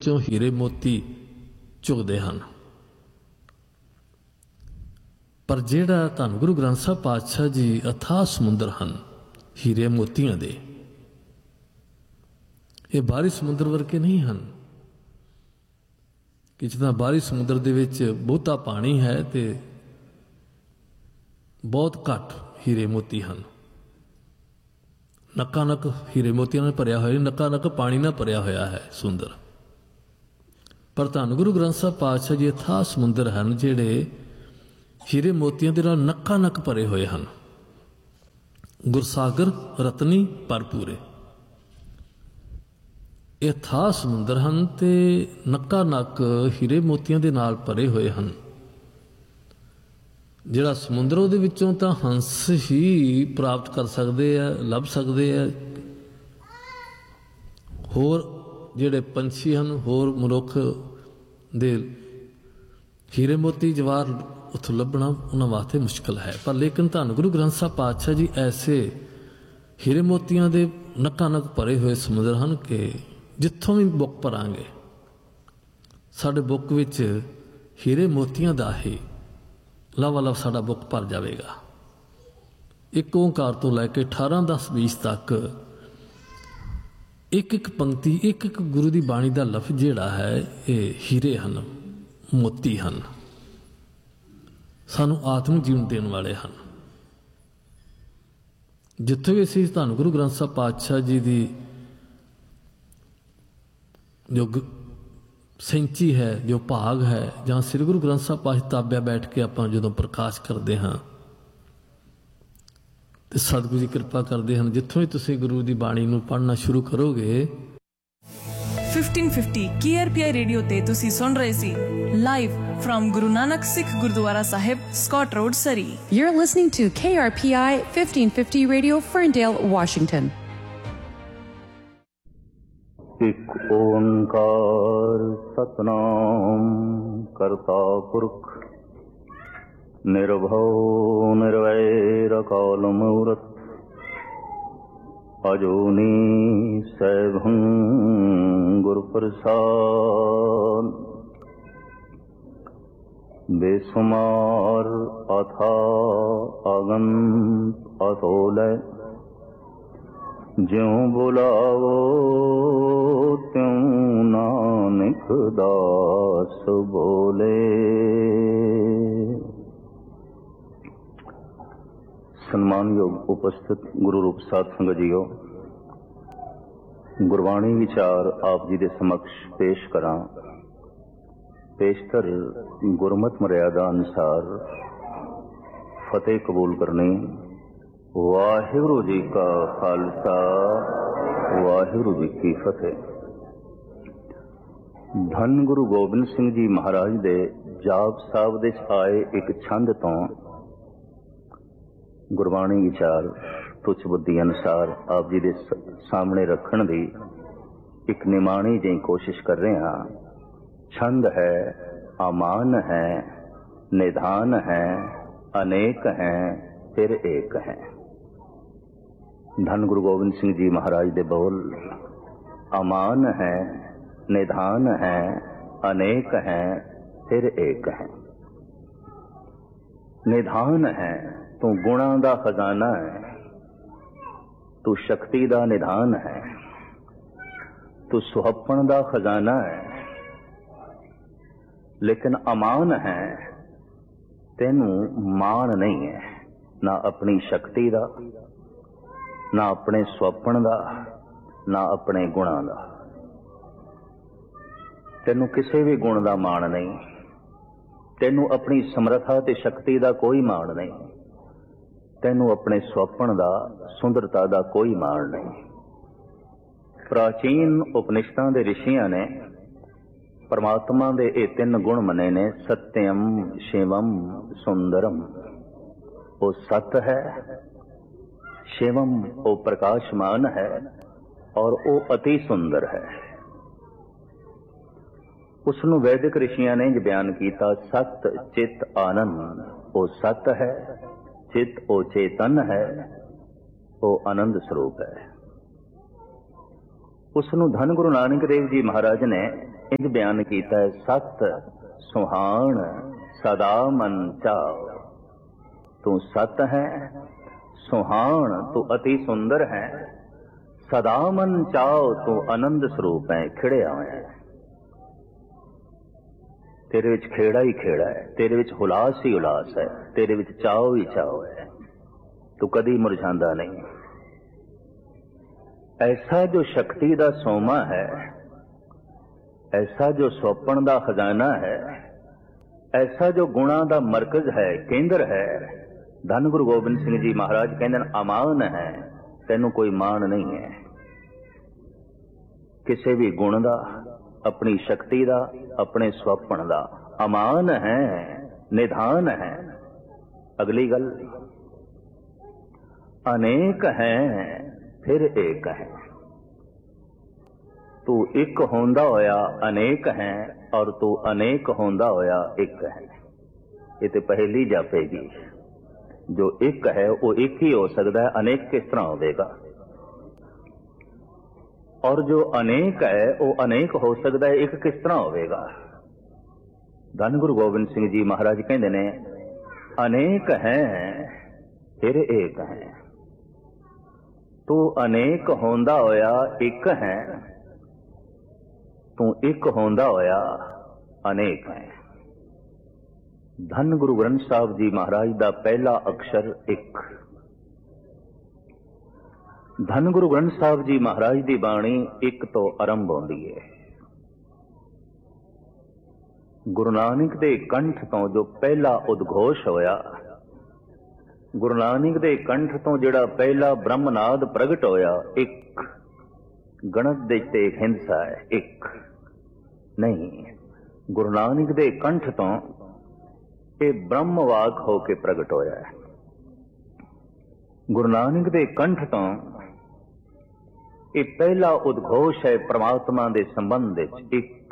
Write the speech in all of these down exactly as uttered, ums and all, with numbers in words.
ਵਿੱਚੋਂ ਹੀਰੇ ਮੋਤੀ ਝੁਕਦੇ ਹਨ। ਪਰ ਜਿਹੜਾ ਧੰਨ ਗੁਰੂ ਗ੍ਰੰਥ ਸਾਹਿਬ ਪਾਤਸ਼ਾਹ ਜੀ ਅਥਾਹ ਸਮੁੰਦਰ ਹਨ ਹੀਰੇ ਮੋਤੀਆਂ ਦੇ, ਇਹ ਬਾਹਰੀ ਸਮੁੰਦਰ ਵਰਗੇ ਨਹੀਂ ਹਨ ਕਿ ਜਿੱਦਾਂ ਬਾਹਰੀ ਸਮੁੰਦਰ ਦੇ ਵਿੱਚ ਬਹੁਤਾ ਪਾਣੀ ਹੈ ਤੇ ਬਹੁਤ ਘੱਟ ਹੀਰੇ ਮੋਤੀ ਹਨ। ਨੱਕਾ ਨੱਕ ਹੀਰੇ ਮੋਤੀਆਂ ਨਾਲ ਭਰਿਆ ਹੋਇਆ, ਨੱਕਾ ਨੱਕ ਪਾਣੀ ਨਾਲ ਭਰਿਆ ਹੋਇਆ ਹੈ ਸੁੰਦਰ। ਪਰ ਧੰਨ ਗੁਰੂ ਗ੍ਰੰਥ ਸਾਹਿਬ ਪਾਤਸ਼ਾਹ ਜੀ ਅਥਾਹ ਸਮੁੰਦਰ ਹਨ ਜਿਹੜੇ ਹੀਰੇ ਮੋਤੀਆਂ ਦੇ ਨਾਲ ਨੱਕਾ ਨੱਕ ਭਰੇ ਹੋਏ ਹਨ। ਗੁਰਸਾਗਰ ਰਤਨੀ ਭਰਪੂਰੇ ਇਹ ਅਥਾਹ ਸਮੁੰਦਰ ਹਨ ਤੇ ਨੱਕਾ ਨੱਕ ਹੀਰੇ ਮੋਤੀਆਂ ਦੇ ਨਾਲ ਭਰੇ ਹੋਏ ਹਨ। ਜਿਹੜਾ ਸਮੁੰਦਰ ਉਹਦੇ ਵਿੱਚੋਂ ਤਾਂ ਹੰਸ ਹੀ ਪ੍ਰਾਪਤ ਕਰ ਸਕਦੇ ਆ, ਲੱਭ ਸਕਦੇ ਆ। ਹੋਰ ਜਿਹੜੇ ਪੰਛੀ ਹਨ, ਹੋਰ ਮਨੁੱਖ ਦੇ ਹੀਰੇ ਮੋਤੀ ਜਵਾਹਰ ਉੱਥੋਂ ਲੱਭਣਾ ਉਹਨਾਂ ਵਾਸਤੇ ਮੁਸ਼ਕਿਲ ਹੈ। ਪਰ ਲੇਕਿਨ ਧੰਨ ਗੁਰੂ ਗ੍ਰੰਥ ਸਾਹਿਬ ਪਾਤਸ਼ਾਹ ਜੀ ਐਸੇ ਹੀਰੇ ਮੋਤੀਆਂ ਦੇ ਨੱਕਾ ਨੱਕ ਭਰੇ ਹੋਏ ਸਮੁੰਦਰ ਹਨ ਕਿ ਜਿੱਥੋਂ ਵੀ ਬੁੱਕ ਭਰਾਂਗੇ ਸਾਡੇ ਬੁੱਕ ਵਿੱਚ ਹੀਰੇ ਮੋਤੀਆਂ ਦਾ ਹੀ ਲਵਾ ਲਵ ਸਾਡਾ ਬੁੱਕ ਭਰ ਜਾਵੇਗਾ। ਇੱਕ ਓਂਕਾਰ ਤੋਂ ਲੈ ਕੇ ਅਠਾਰਾਂ ਦਸ ਵੀਹ ਤੱਕ ਇੱਕ ਇੱਕ ਪੰਕਤੀ, ਇੱਕ ਇੱਕ ਗੁਰੂ ਦੀ ਬਾਣੀ ਦਾ ਲਫ਼ਜ਼ ਜਿਹੜਾ ਹੈ ਇਹ ਹੀਰੇ ਹਨ, ਮੋਤੀ ਹਨ, ਸਾਨੂੰ ਆਤਮਿਕ ਜੀਵਨ ਦੇਣ ਵਾਲੇ ਹਨ। ਜਿੱਥੇ ਵੀ ਅਸੀਂ ਧੰਨ ਗੁਰੂ ਗ੍ਰੰਥ ਸਾਹਿਬ ਪਾਤਸ਼ਾਹ ਜੀ ਦੀ ਜੋ ਸੈਂਚੀ ਹੈ, ਜੋ ਭਾਗ ਹੈ, ਜਾਂ ਸ੍ਰੀ ਗੁਰੂ ਗ੍ਰੰਥ ਸਾਹਿਬ ਪਾਤਸ਼ਾਹ ਤਾਬਿਆ ਬੈਠ ਕੇ ਆਪਾਂ ਜਦੋਂ ਪ੍ਰਕਾਸ਼ ਕਰਦੇ ਹਾਂ ਤੇ ਸਤਿਗੁਰੂ ਜੀ ਕਿਰਪਾ ਕਰਦੇ ਹਨ। ਜਿੱਥੋਂ ਹੀ ਤੁਸੀਂ ਗੁਰੂ ਦੀ ਬਾਣੀ ਨੂੰ ਪੜ੍ਹਨਾ ਸ਼ੁਰੂ ਕਰੋਗੇ। Fifteen fifty K R P ਆਈ ਰੇਡੀਓ ਤੇ ਤੁਸੀਂ ਸੁਣ ਰਹੇ ਸੀ live from Guru Nanak Sikh Gurdwara Sahib, Scott Road, Surrey. You're listening to K R P I fifteen fifty Radio, Ferndale, Washington. ਇੱਕ ਓੰਕਾਰ ਸਤਨਾਮ ਕਰਤਾ ਪੁਰਖ ਨਿਰਭਉ ਨਿਰਵੈਰ ਅਕਾਲ ਮੂਰਤ ਅਜੂਨੀ ਸੈਭੰ ਗੁਰ ਪ੍ਰਸਾਦ ਬੇਸੁਮਾਰ ਅਥਾ ਅਗੰਤ ਅਤੋਲੈ ਜਿਉ ਬੁਲਾਵੋ ਤਿਉ ਨਾਨਕ ਦਾਸ ਬੋਲੇ। ਸਨਮਾਨਯੋਗ ਉਪਸਥਿਤ ਗੁਰੂ ਰੂਪ ਸਾਧ ਸੰਗਤ ਜੀਓ, ਗੁਰਬਾਣੀ ਵਿਚਾਰ ਆਪ ਜੀ ਦੇ ਸਮਕਸ਼ ਪੇਸ਼ ਕਰਾਂ। ਪੇਸ਼ਤਰ ਗੁਰਮਤਿ ਮਰਿਆਦਾ ਅਨੁਸਾਰ ਫਤਿਹ ਕਬੂਲ ਕਰਨੀ। ਵਾਹਿਗੁਰੂ ਜੀ ਕਾ ਖਾਲਸਾ, ਵਾਹਿਗੁਰੂ ਜੀ ਕੀ ਫਤਿਹ। ਧੰਨ ਗੁਰੂ ਗੋਬਿੰਦ ਸਿੰਘ ਜੀ ਮਹਾਰਾਜ ਦੇ ਜਾਪ ਸਾਹਿਬ ਦੇ ਆਏ ਇੱਕ ਛੰਦ ਤੋਂ ਗੁਰਬਾਣੀ ਵਿਚਾਰ ਤੁੱਛ ਬੁੱਧੀ ਅਨੁਸਾਰ ਆਪ ਜੀ ਦੇ ਸਾਹਮਣੇ ਰੱਖਣ ਦੀ ਇੱਕ ਨਿਮਾਣੀ ਜਿਹੀ ਕੋਸ਼ਿਸ਼ ਕਰ ਰਹੇ ਹਾਂ। छंद है, अमान है, निधान है, अनेक हैं, फिर एक है। धन गुरु गोबिंद सिंह जी महाराज दे बोल अमान है, निधान है, अनेक हैं, फिर एक है। निधान है, तू गुणा दा खजाना है, तू शक्ति दा निधान है, तू सुहप्पन दा खजाना है। लेकिन अमान है, तेनू मान नहीं है, ना अपनी शक्ति दा, ना अपने सुपन दा, ना अपने गुणा दा। तेनू किसी भी गुण दा मान नहीं, तेनू अपनी समर्था ते शक्ति दा कोई मान नहीं, तेनू अपने सुपन दा, सुंदरता दा कोई मान नहीं। प्राचीन उपनिषदां दे ऋषियां ने परमात्मा दे ये तीन गुण मने ने, सत्यम, शिवम, सुंदरम। वो सत है, शिवम वो प्रकाशमान है, और वो अति सुंदर है। उसनू वैदिक ऋषियां ने बयान किया, सत चित आनंद। वो सत है, चित वो चेतन है, वो आनंद स्वरूप है। उसनू धन गुरु नानक देव जी महाराज ने इंज बयान कीता है, सत सुहान सदा मन चाओ। तू सत है, सुहान तू अति सुंदर है, सदा मन चाओ तू आनंद स्वरूप है, खिड़िया है। तेरे विच खेड़ा ही खेड़ा है, तेरे विच हुलास ही हुलास है, तेरे विच चाओ ही चाओ है, तू कदी मुरझांदा नहीं। ऐसा जो शक्ति दा सोमा है, ऐसा जो सोपन दा खजाना है, ऐसा जो गुणा दा मरकज है, केंद्र है, धन गुरु गोबिंद सिंह जी महाराज कहंदे ने अमान है, तैनू कोई मान नहीं है। किसी भी गुण दा, अपनी शक्ति दा, अपने स्वपन दा अमान है, निधान है। अगली गल, अनेक है फिर एक है। तू एक होंदा होया अनेक है, और तू अनेक होंदा होया एक है। ये तो पहली जापेगी, जो एक है वो एक ही हो सकता है, अनेक किस तरह होगा। और जो अनेक है वो अनेक हो सकता है, एक किस तरह होगा। धन गुरु गोबिंद सिंह जी महाराज कहते ने, अनेक है फिर एक है। तू अनेक होंदा होया एक है, तू एक होंदा होया अनेक है। धन गुरु ग्रंथ साहब जी महाराज दा पहला अक्षर एक। धन गुरु ग्रंथ साहब जी महाराज की बाणी एक तो आरंभ होती है। गुरु नानक दे कंठ तो जो पहला उद्घोष होया, गुरु नानक दे कंठ तो जिहड़ा पहला ब्रह्मनाद प्रगट होया, एक गणत दे ते एक हिंसा है, एक नहीं। गुरु नानक दे कंठ तो ये ब्रह्मवाक होके प्रगट होया है। गुरु नानक दे कंठ तो ये पहला उद्घोष है परमात्मा के संबंध एक।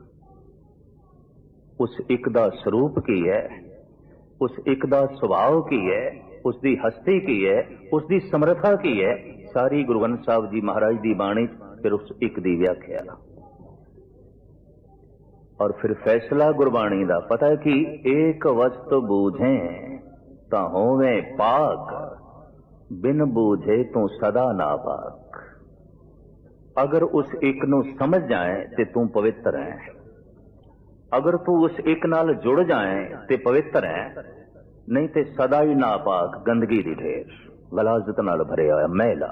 उस एक दा स्वरूप की है, उस एक दा स्वभाव की है, उसकी हस्ती की है, उसकी समर्था की है। सारी गुरु ग्रंथ साहब जी महाराज की बाणी फिर उस एक दी व्याख्या, और फिर फैसला गुरबाणी का पता है कि एक वस्तु बूझे ता होवे पाक, बिन बूझे तू सदा ना पाक। अगर उस एक नू समझ जाए ते तू पवित्र है, अगर तू उस एक नाल जुड़ जाए ते पवित्र है, नहीं ते सदा ही नापाक, गंदगी दी ढेर, गलाजत नाल भरे होया मैला।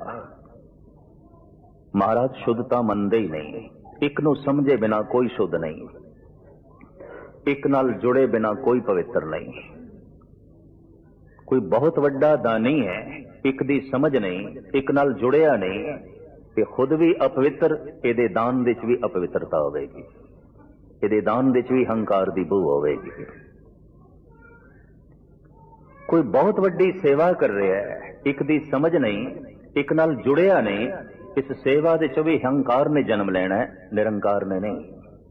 महाराज शुद्धता मनदे ही नहीं। एक नू समझे बिना कोई शुद्ध नहीं, एक नाल जुड़े बिना कोई पवित्र नहीं। कोई बहुत वड्डा दानी है, एक दी समझ नहीं, एक नाल जुड़िया नहीं, ते खुद भी अपवित्र, इहदे दान विच भी अपवित्रता होवेगी, इहदे दान विच भी हंकार दी बू होवेगी। कोई बहुत वड्डी सेवा कर रहा है, एक दी समझ नहीं, एक नाल जुड़िया नहीं, इस सेवा दे च भी हंकार ने जन्म लेना है, निरंकार ने नहीं।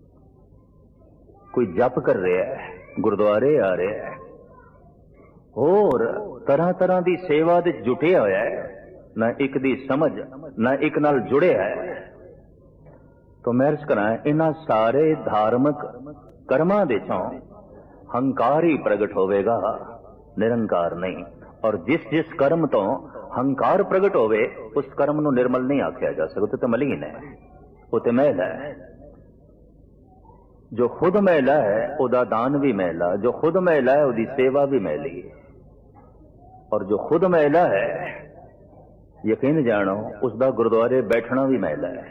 कोई जप कर रहा है, गुरुद्वारे आ रहा है, और तरह तरह की सेवा दे जुटिया होया है, ना एक दी समझ, ना एक नाल जुड़िया है, तो मैं अर्ज करा इन्हां सारे धार्मिक कर्मां दे चों हंकार ही प्रगट होवेगा, निरंकार नहीं। और जिस जिस कर्म तो हंकार प्रगट होवे, उस कर्म नूं निर्मल नहीं आख्या जा सकता, तो मलीन है, वो तो मैला है। जो खुद मैला है उदा दान भी मैला, जो खुद मैला है उदी सेवा भी मैली है, और जो खुद मैला है यकीन जानो उसका गुरुद्वारे बैठना भी मैला है।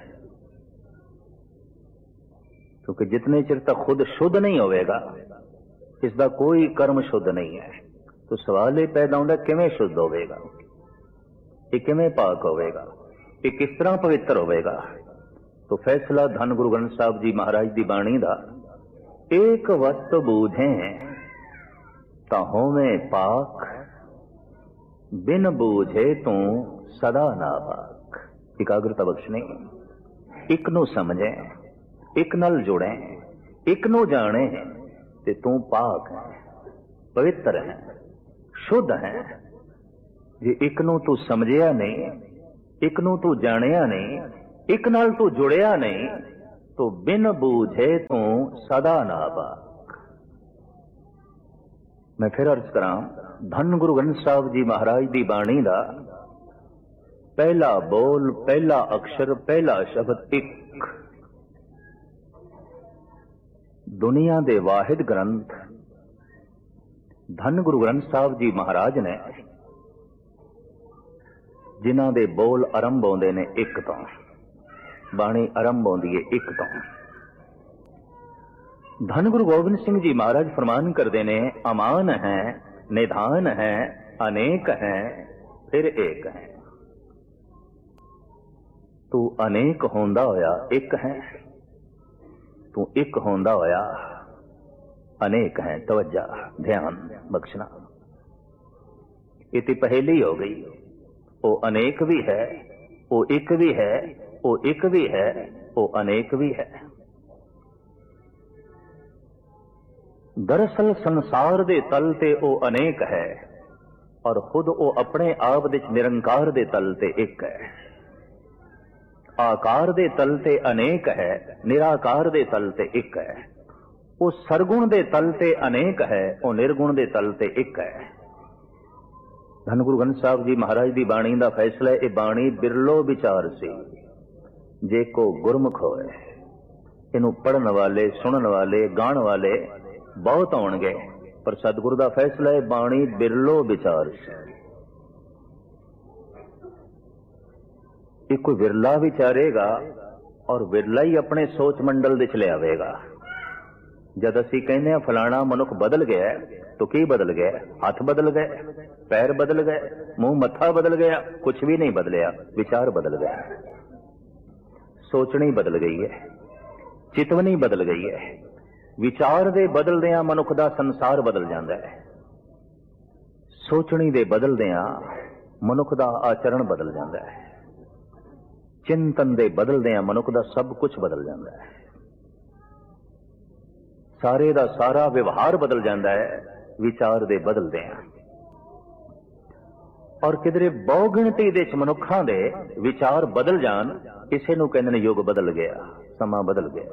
क्योंकि जितने चिर तक खुद शुद्ध नहीं होवेगा, इसका कोई कर्म शुद्ध नहीं है। तो सवाल ये पैदा होता किवें शुद्ध होवेगा, ये किवें पाक होवेगा, ये किस तरह पवित्र होवेगा। तो फैसला धन गुरु ग्रंथ साहब जी महाराज की बाणी दा, एक वस्त बूझे ता होवें पाक, बिन बूझे तू सदा ना पाक। एकाग्रता बख्शनी, एक नू समझे, एक नल जुड़े, एक नू जाने, ते तू पाक है, पवित्र है, शुद्ध है। जे एक नू तू समझिया नहीं, एक नू तू जानिया नहीं, एक नाल तू जुड़िया नहीं, तो बिन बूझे तू सदा नापाक। मैं फिर अर्ज करा, धन गुरु ग्रंथ साहब जी महाराज की बाणी का पहला बोल, पहला अक्षर, पहला शब्द एक। दुनिया दे वाहिद ग्रंथ धन गुरु ग्रंथ साहब जी महाराज ने, जिन्हां दे बोल आरंभ आउंदे ने एक तो, बाणी आरंभ आउंदी है एक तो। धन गुरु गोबिंद सिंह जी महाराज फरमान करते ने, अमान है, निधान है, अनेक है, फिर एक है। तू अनेक होंदा होया एक है, तू एक होंदा होया अनेक है। तवज्जा, ध्यान बख्शना। इतनी पहेली हो गई। वो अनेक भी है, वो एक भी है, वो एक भी है, वो अनेक भी है। दरअसल संसार दे तल ते वो अनेक है और खुद वो अपने आप दे निरंकार दे तल ते एक है। आकार दे तल ते अनेक है, निराकार दे तल ते एक है। वो सरगुण दे तल ते अनेक है, वो निर्गुण दे तल ते एक है। धन गुरु ग्रंथ साहब जी महाराज की बाणी का फैसला, ये बाणी बिरलो विचार सी जे को गुरमुख होए। इनू पढ़न वाले, सुनन वाले, गाण वाले बहुत आउणगे, पर सतगुरु का फैसला है बाणी बिरलो विचार सी। एक कोई विरला विचारेगा और विरला ही अपने सोच मंडल दे चले आवेगा। जद असी कहने फलाना मनुख बदल गया, तो की बदल गया? हाथ बदल गए, पैर बदल गए, मुंह मत्था बदल गया? कुछ भी नहीं बदलिया, विचार बदल गया। सोचनी बदल गई है, चितवनी बदल गई है। विचार दे बदलदियां मनुख दा संसार बदल जाता है। सोचनी दे बदलदियां मनुख दा आचरण बदल जाता है। चिंतन दे बदलदियां मनुख दा सब कुछ बदल जाता है। सारे दा सारा व्यवहार बदल जाता है विचार दे बदलदियां। और किधरे बहु गिणती दे मनुखां दे विचार बदल जान, किसी नूं कहंदे ने युग बदल गया, समा बदल गया,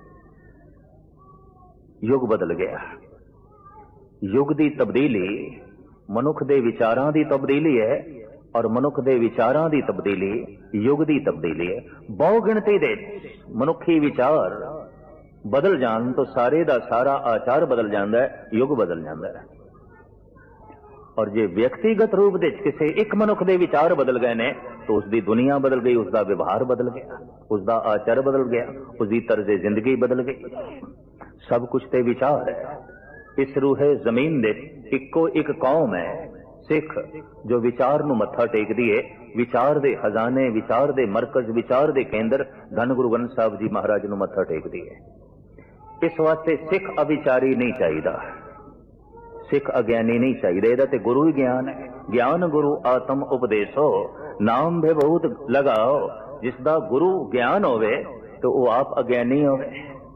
युग बदल गया। युग दी तब्दीली मनुख दे विचारां दी तब्दीली है और मनुख दे विचारां दी तब्दीली युग दी तब्दीली है। बहु गिणती दे मनुखी विचार बदल जान तो सारे दा सारा आचार बदल जाता है, युग बदल जाता है। और जे व्यक्तिगत रूप दे किसी एक मनुख दे विचार बदल गए ने, तो उसकी दुनिया बदल गई, उसका व्यवहार बदल गया, उसका आचार बदल गया, उसकी तर्ज जिंदगी बदल गई। सब कुछ ते विचार है। इस रूहे जमीन दे इको एक कौम है सिख, जो विचार नू मत्था टेकदी है। विचार दे खजाने, विचार दे मरकज, विचार दे केंद्र धन गुरु ग्रंथ साहब जी महाराज नू मत्था टेकदी है। इस वास्ते सिख अविचारी नहीं चाहिए, सिख अज्ञानी नहीं चाहिए। इहदा ते गुरु ही ज्ञान है। ज्ञान गुरु आत्म उपदेशो, नाम बेबहुत लगाओ। जिसदा गुरु ज्ञान होवे तो वो आप अज्ञानी होवे।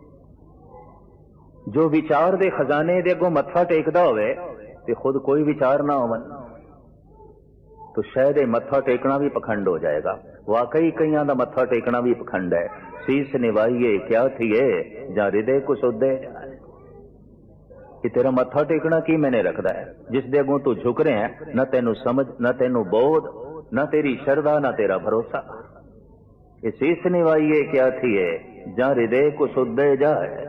जो विचार दे खजाने दे अगों मत्था टेकदा होवे ते खुद कोई विचार ना होवन, तो शायद मत्था टेकना भी पखंड हो जाएगा। वाकई कईयां दा मत्था टेकना भी पखंड है। शीस निवाइए क्या थिए, जा हृदय को सुधे। कि तेरा मत्था टेकना की मैंने रखदा है? जिस दे अगों तू झुक रहे हैं, न तेनू समझ, न तेनू बोध, न तेरी श्रद्धा, न तेरा भरोसा। ये शीस निवाइए क्या थिए, जा हृदय को सुधे जाए।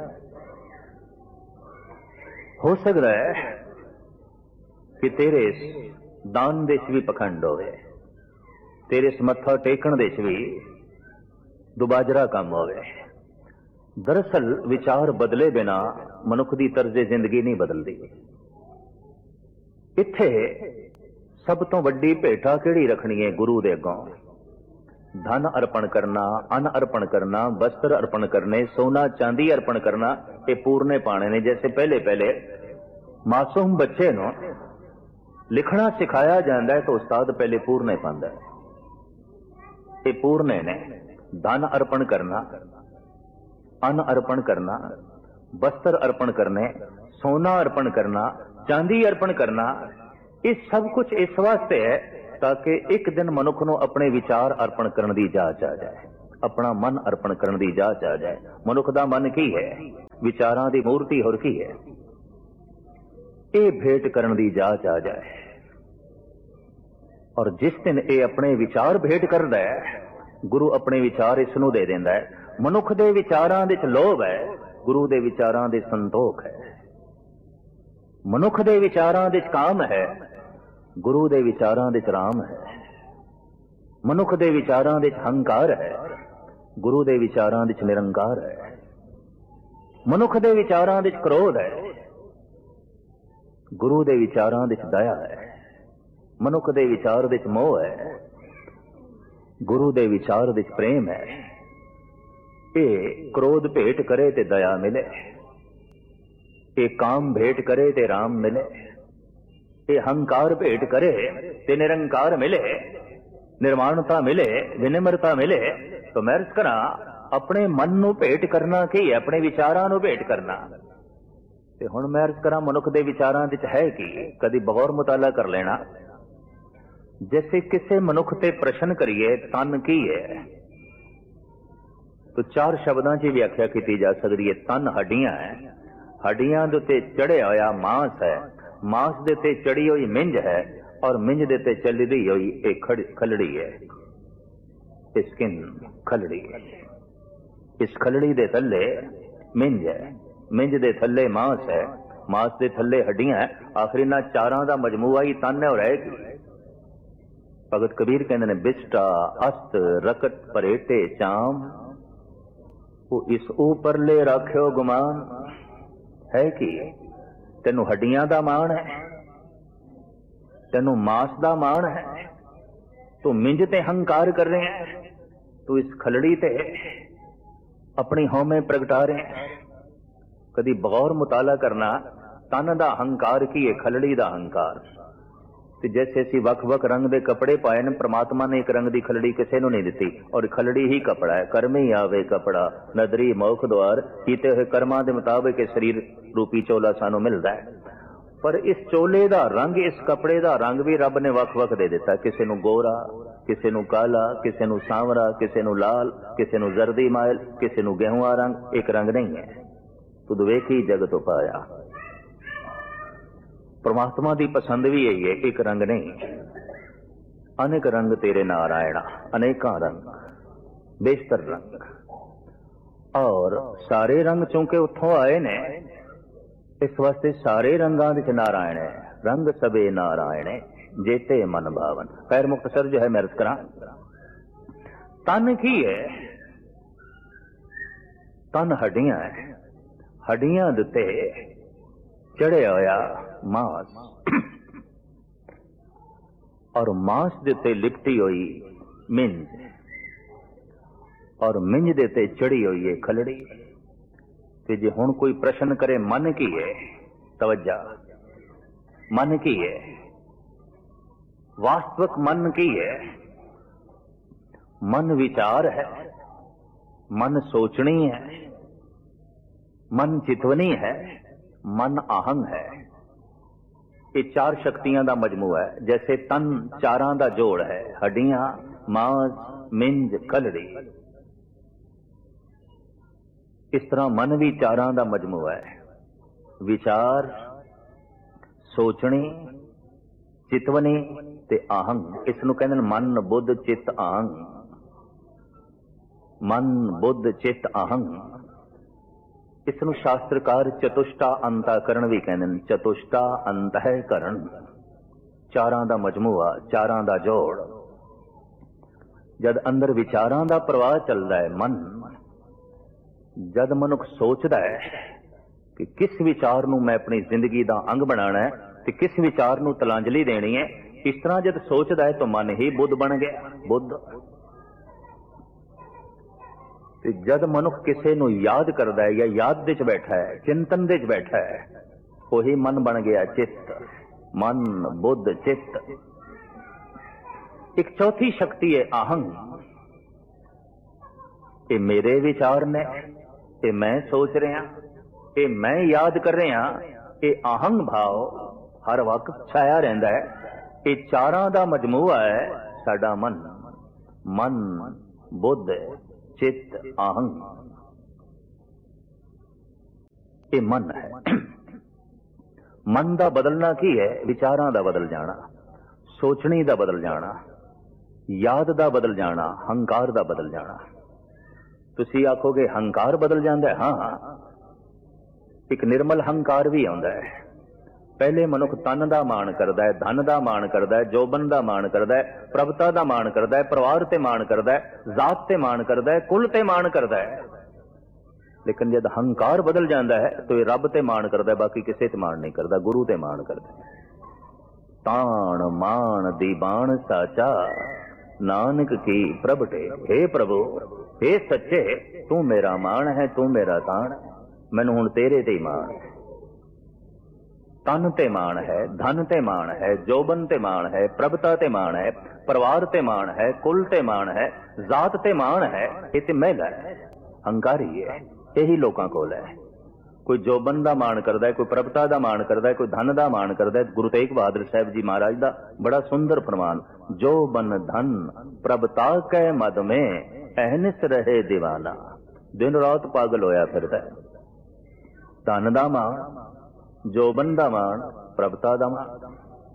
हो सकता है कि तेरे दान देश भी पखंड होवे, तेरे मत्था टेकण देश भी दुबाजरा काम होवे। दरअसल विचार बदले बिना मनुख की तर्ज जिंदगी नहीं बदलती। इत्थे सब तो वड्डी भेटा किहड़ी रखनी है गुरु दे अगों? धन अर्पण करना, अन्न अर्पण करना, वस्त्र अर्पण करने, सोना चांदी अर्पण करना, ये पूरने पाने ने। जैसे पहले पहले मासूम बच्चे नो लिखना सिखाया जाता है तो उस्ताद पहले पूरने पांदा है। ये पूरने ने धन अर्पण करना, अन्न अर्पण करना, वस्त्र अर्पण करने, सोना अर्पण करना, चांदी अर्पण करना, ये सब कुछ इस वास्ते है ताकि एक दिन मनुख को अपने विचार अर्पण करने की जांच आ जाए। अपना मन अर्पण करने की जांच आ जाए। मनुख का मन की है? विचारां की मूर्ति होर की है? ये भेंट करने की जांच आ जाए। और जिस दिन ये अपने विचार भेंट करता है, गुरु अपने विचार इसनूं दे देंदा है। मनुख दे विचारां दे च लोभ है, गुरु दे विचारां दे संतोख है। मनुख दे विचारां दे च काम है, गुरु दे विचारां दे च राम है। मनुख दे विचारां दे च हंकार है, गुरु दे विचारां दे च निरंकार है। मनुख दे विचारां दे च क्रोध है, गुरु दे विचारां दे च दया है। मनुख दे विचार दे च मोह है, गुरु दे विचार दे च प्रेम है। ये क्रोध भेंट करे ते दया मिले, ये काम भेंट करे ते राम मिले, ये हंकार भेंट करे ते निरंकार मिले, निर्माणता मिले, विनम्रता मिले। तो मैं अर्ज करा, अपने मन नूं भेंट करना की है? अपने विचारां नूं भेंट करना। ते हुण मैं अर्ज करा, मनुख दे विचारां दे च है की? कदी बगौर मुताला कर लेना। जैसे किसी मनुख ते प्रश्न करिए तन की है, तो चार शब्दों की व्याख्या की जा सकती है। तन हड्डियां है, हड्डियां दे उत्ते चढ़िया होया मांस है, मांस दे उत्ते चढ़ी हुई मिंज है, और मिंज दे उत्ते चलदी हुई एक खलड़ी है। स्किन खलड़ी है। इस खलड़ी दे थल्ले मिंज है, मिंज दे थल्ले मांस है, मांस दे थल्ले हड्डियां है। आखिर इन्हां चारां दा मजमूआ ही तन है। और है की? भगत कबीर कहते ने, बिस्टा अस्त रकट परेटे चाम, वो इस ऊपरले राख्यो गुमान। है कि तेनू हड्डियां दा मान है, तेनू मांस दा मान है, तू मिंज ते हंकार कर रहे हैं, तू इस खलड़ी ते अपनी हौमे प्रगटा रहे हैं। कदी बगौर मुताला करना, तन दा हंकार की है, खलड़ी दा हंकार। ते जैसे असी वख वख रंग दे कपड़े पाए ने, परमात्मा ने एक रंग दी खलड़ी किसी नूं नहीं दिती, और खलड़ी ही कपड़ा है। कर्म ही आवे कपड़ा, नदरी मौख द्वार, कीते हुए कर्मां दे मुताबिक शरीर रूपी चोला सानू मिलदा है। पर इस चोले दा रंग, इस कपड़े दा रंग भी रब ने वख वख दे दिता। किसी नूं गोरा, किसी नूं काला, किसी नूं सांवरा, किसी नूं लाल, किसी नूं जर्दी माइल, किसी नूं गेहूं रंग। एक रंग नहीं है। तुद वेखी जग तो पाया। परमात्मा की पसंद भी यही है, एक रंग नहीं। अनेक रंग तेरे नारायणा, अनेका रंग, बेशतर रंग। और सारे रंग चूंकि उतों आए ने, इस वास्ते सारे रंगां विच नारायण है। रंग सबे नारायण जेते मन भावन। खैर मुख्तसर जो है मैं अर्ज करा, तन की है? तन हड्डियां है, हड्डियां दिते चढ़े होया मांस, और मांस दे उत्ते लिपटी हुई मिंज, और मिंज दे उत्ते चढ़ी हुई है खलड़ी। ते जे हुण कोई प्रश्न करे मन की है, तवज्जा, मन की है? वास्तविक मन की है? मन विचार है, मन सोचनी है, मन चितवनी है, मन आहंग है। ये चार शक्तियां दा मजमूआ है। जैसे तन चारां दा जोड़ है, हड्डियां, मांस, मिंज, खलड़ी। इस तरह मन भी चारां दा मजमूआ है। विचार, सोचनी, चितवनी ते आहंग। इसनूं कहंदे ने मन, बुद्ध, चित्त, आहंग। मन, बुद्ध, चित्त, आहंग। इसनूं शास्त्रकार चतुष्टा अंतःकरण भी कहते हैं। चतुष्टा अंतःकरण, चारां दा मजमूआ, चारां दा जोड़। जद अंदर विचारां दा प्रवाह चलदा है, मन, जद मनुख सोचदा है कि किस विचार नूं मैं अपनी जिंदगी दा अंग बनाना है ते किस विचार नूं तलांजलि देनी है, इस तरह जद सोचदा है तो मन ही बुद्ध बन गया। बुद्ध ते जद मनुख किसी नूं याद करदा है या याद दे च बैठा है, चिंतन दे च बैठा है, वही मन बन गया चित्त। मन, बुद्ध, चित्त। एक चौथी शक्ति है आहंग। ये मेरे विचार ने, ये मैं सोच रहा, ये मैं याद कर रहा, ये आहंग भाव हर वक्त छाया रहता है। ये चारां दा मजमूआ है साडा मन। मन, बुद्ध, चित्त, आहंग, ये मन है। मन का बदलना की है? विचारां दा बदल जाना, सोचनी दा बदल जाना, याद दा बदल जाना, हंकार दा बदल जाना। तुसी आखोगे हंकार बदल जाता है? हाँ, एक निर्मल हंकार भी आउंदा है। पहले मनुख तन दा मान करदा है, धन दा मान करदा है, जोबन दा मान करदा है, प्रभुता दा मान करदा है, परिवार ते मान करदा है, जात ते मान करदा है, कुल ते मान करदा है। लेकिन जब हंकार बदल जाता है तो ये रब ते मान करदा है, बाकी किसी ते मान नहीं करदा, गुरु ते मान करदा है। ताण मान दीबान साचा नानक की प्रभटे। हे प्रभु, हे सच्चे, तू मेरा मान है, तू मेरा ताण, मैनू हुण तेरे ते ही मान है। तन ते मान है, धन ते मान है, जोबन ते मान है, प्रभुता ते मान है, परिवार ते मान है, कुल ते मान है, जात ते मान है। ये ते मैला है, हंकारी है। यही लोगों को है। कोई जोबन का मान करता है, कोई प्रभुता का मान करता है, कोई धन का मान करता है। गुरु तेग बहादुर साहब जी महाराज का बड़ा सुंदर फरमान, जोबन धन प्रभुता कै मद में अहनिस रहे दीवाना। दिन रात पागल होया फिरदा है। धन का मान, जोबन का मान, प्रभुता का मान।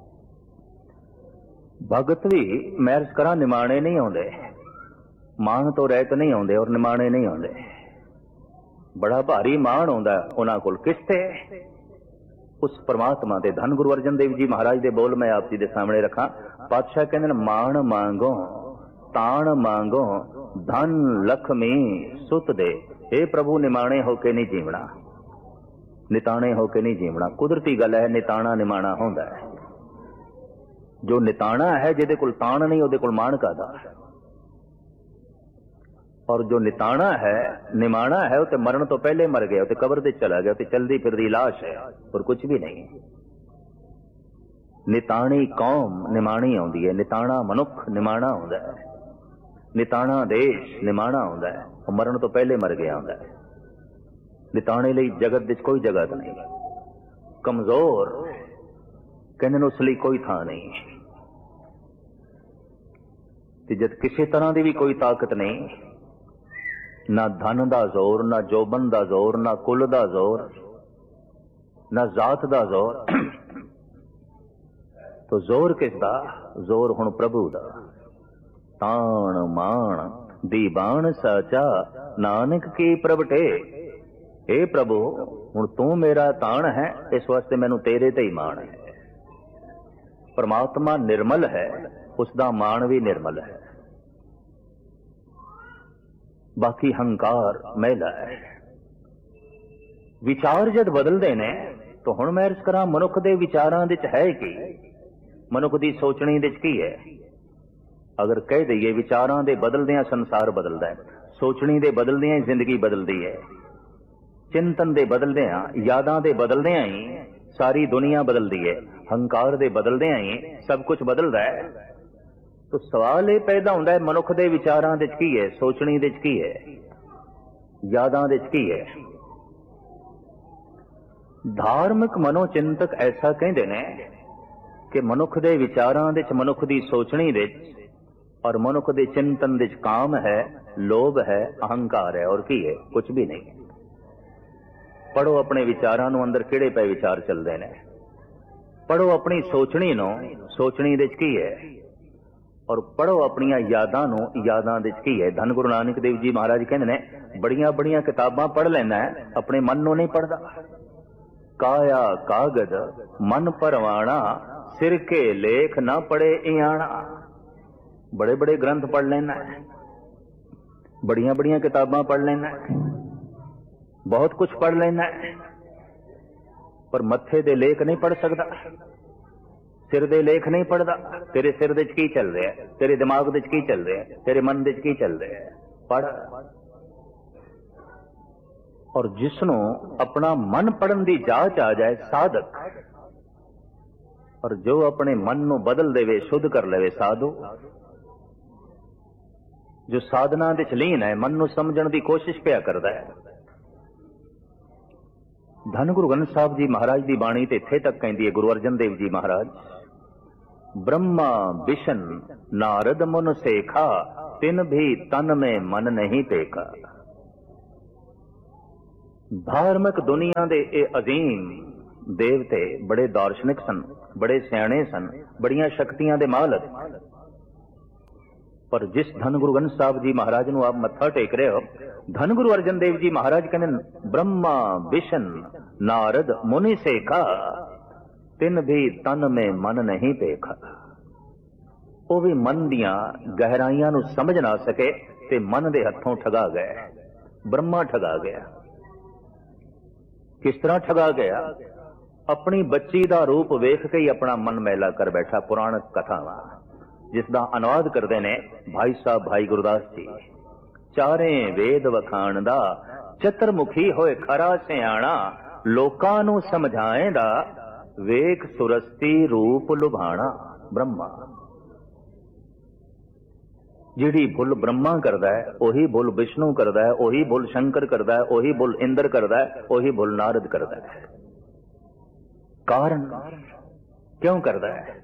भगत भी मैरज करा निमाणे नहीं आउंदे, मान तो रहत नहीं आउंदे और निमाणे नहीं आउंदे। बड़ा भारी मान आउंदा उन्हां कोल। किसते? उस परमात्मा दे। धन गुरु अर्जन देव जी महाराज दे बोल मैं आप जी दे सामने रखा। पातशाह कहंदे ने, मान मांगो ताण मांगो धन लक्ष्मी सुत दे। हे प्रभु, निमाणे होके नहीं जीवना, निताणे होके नहीं जीवना। कुदरती गल है, निताणा निमाणा होंदा है। जो निताणा है, जिहदे कोल ताण नहीं, उहदे कोल मान कादा। और जो निताणा है, निमाणा है, वो तो मरण तो पहले मर गया, तो कब्र ते चला गया, तो चलती फिरती लाश है और कुछ भी नहीं। निताणी कौम निमाणी आउंदी है, निताणा मनुख निमाणा आउंदा है, निताणा देश निमाणा आउंदा है, और मरण तो पहले मर गया आउंदा है। निताणे लई जगत विच कोई जगह नहीं। कमजोर कहने नूं उस लई कोई थां नहीं। ते जद किसी तरह की भी कोई ताकत नहीं, ना धन का जोर, ना जोबन का जोर, ना कुल का जोर, ना जात का जोर, तो जोर किसदा? जोर हुण प्रभु दा। ताण मान दीबान साचा नानक की प्रभटे। हे प्रभु, हुण तू मेरा ताण है, इस वास्ते मैनू तेरे ते ही मान है। परमात्मा निर्मल है, उसका मान भी निर्मल है। बाकी हंकार मैला है। विचार जद बदलते ने तो हुण मैं अर्ज करा, मनुख दे विचारां दे है कि मनुख दी सोचनी दे की है? अगर कह दईए विचारां दे बदलदियां संसार बदलदा है, सोचनी दे बदलदियां ही जिंदगी बदलदी है, चिंतन दे बदलदियां, यादां दे बदलदियां ही सारी दुनिया बदलदी है, हंकार दे बदलदियां ही सब कुछ बदलदा है। तो सवाल ये पैदा होता है, मनुख दे विचारां दे की है, सोचनी दे की है, यादां दे की है? धार्मिक मनोचिंतक ऐसा कहते ने कि मनुख दे विचारां दे, मनुख दी सोचनी दे और मनुख दे चिंतन दे काम है, लोभ है, अहंकार है, और की है? कुछ भी नहीं। पढ़ो अपने विचारां नूं, अंदर किहड़े पे विचार चलदे ने। पढ़ो अपनी सोचनी नूं, सोचनी दे की है, और पढ़ो अपनियां यादां नूं, यादां दे की है। धन गुरु नानक देव जी महाराज कहंदे ने, बड़ियां बड़ियां किताबां पढ़ लेना है, अपने मन नूं नहीं पढ़दा। काया कागद मन परवाना, सिर के लेख ना पढ़े इयाना। बड़े बड़े ग्रंथ पढ़ लेना है, बड़ियां बड़ियां किताबां पढ़ लेना है, बहुत कुछ पढ़ लेना है, पर मत्थे दे लेख नहीं पढ़ सकता, सिर दे लेख नहीं पढ़ता। तेरे सिर दे की चल रहा है, तेरे दिमाग दे की चल रहा है, तेरे मन दे की चल रहा है, पढ़। और जिसनों अपना मन पढ़न दी जांच आ जाए, साधक, और जो अपने मन नू बदल देवे, शुद्ध कर लेवे, साधु, जो साधना दे लीन है, मन नू समझण दी कोशिश पिया करदा है। धन गुरु ग्रंथ साहब जी महाराज दी बाणी ते इत्थे तक कहंदी है, गुरु अर्जन देव जी महाराज, ब्रह्मा विष्णु नारद मुन सेखा, तिन भी तन में मन नहीं पेखा। धार्मिक दुनिया दे ए अजीम देवते बड़े दार्शनिक सन, बड़े सियाणे सन, बड़ियां शक्तियां दे मालक, पर जिस धन गुरु ग्रंथ साहब जी महाराज नूं आप मत्था टेक रहे हो, धन गुरु अर्जन देव जी महाराज कहने ब्रह्मा विष्णु नारद मुनि सेखा तिन भी तन में मन नहीं पेखा। वो भी मन दियां गहराइयां नूं समझ ना सके ते मन दे हथों ठगा गए। ब्रह्मा ठगा गया। किस तरह ठगा गया? अपनी बच्ची दा रूप वेख के ही अपना मन मैला कर बैठा। पुराण कथावां जिसदा अनुवाद करते ने भाई साहब भाई गुरदास जी। चारे वेद वखाणदा चतुरमुखी होए खरा सियाणा, लोकां नूं समझाएंदा वेख सुरस्ती रूप लुभाणा। ब्रह्मा जिहड़ी भुल ब्रह्मा करदा है ओही भुल विष्णु करदा है, ओही भुल शंकर करदा है, ओही भुल इंद्र करदा है, ओही भुल नारद करदा है। कारण क्यों करदा है?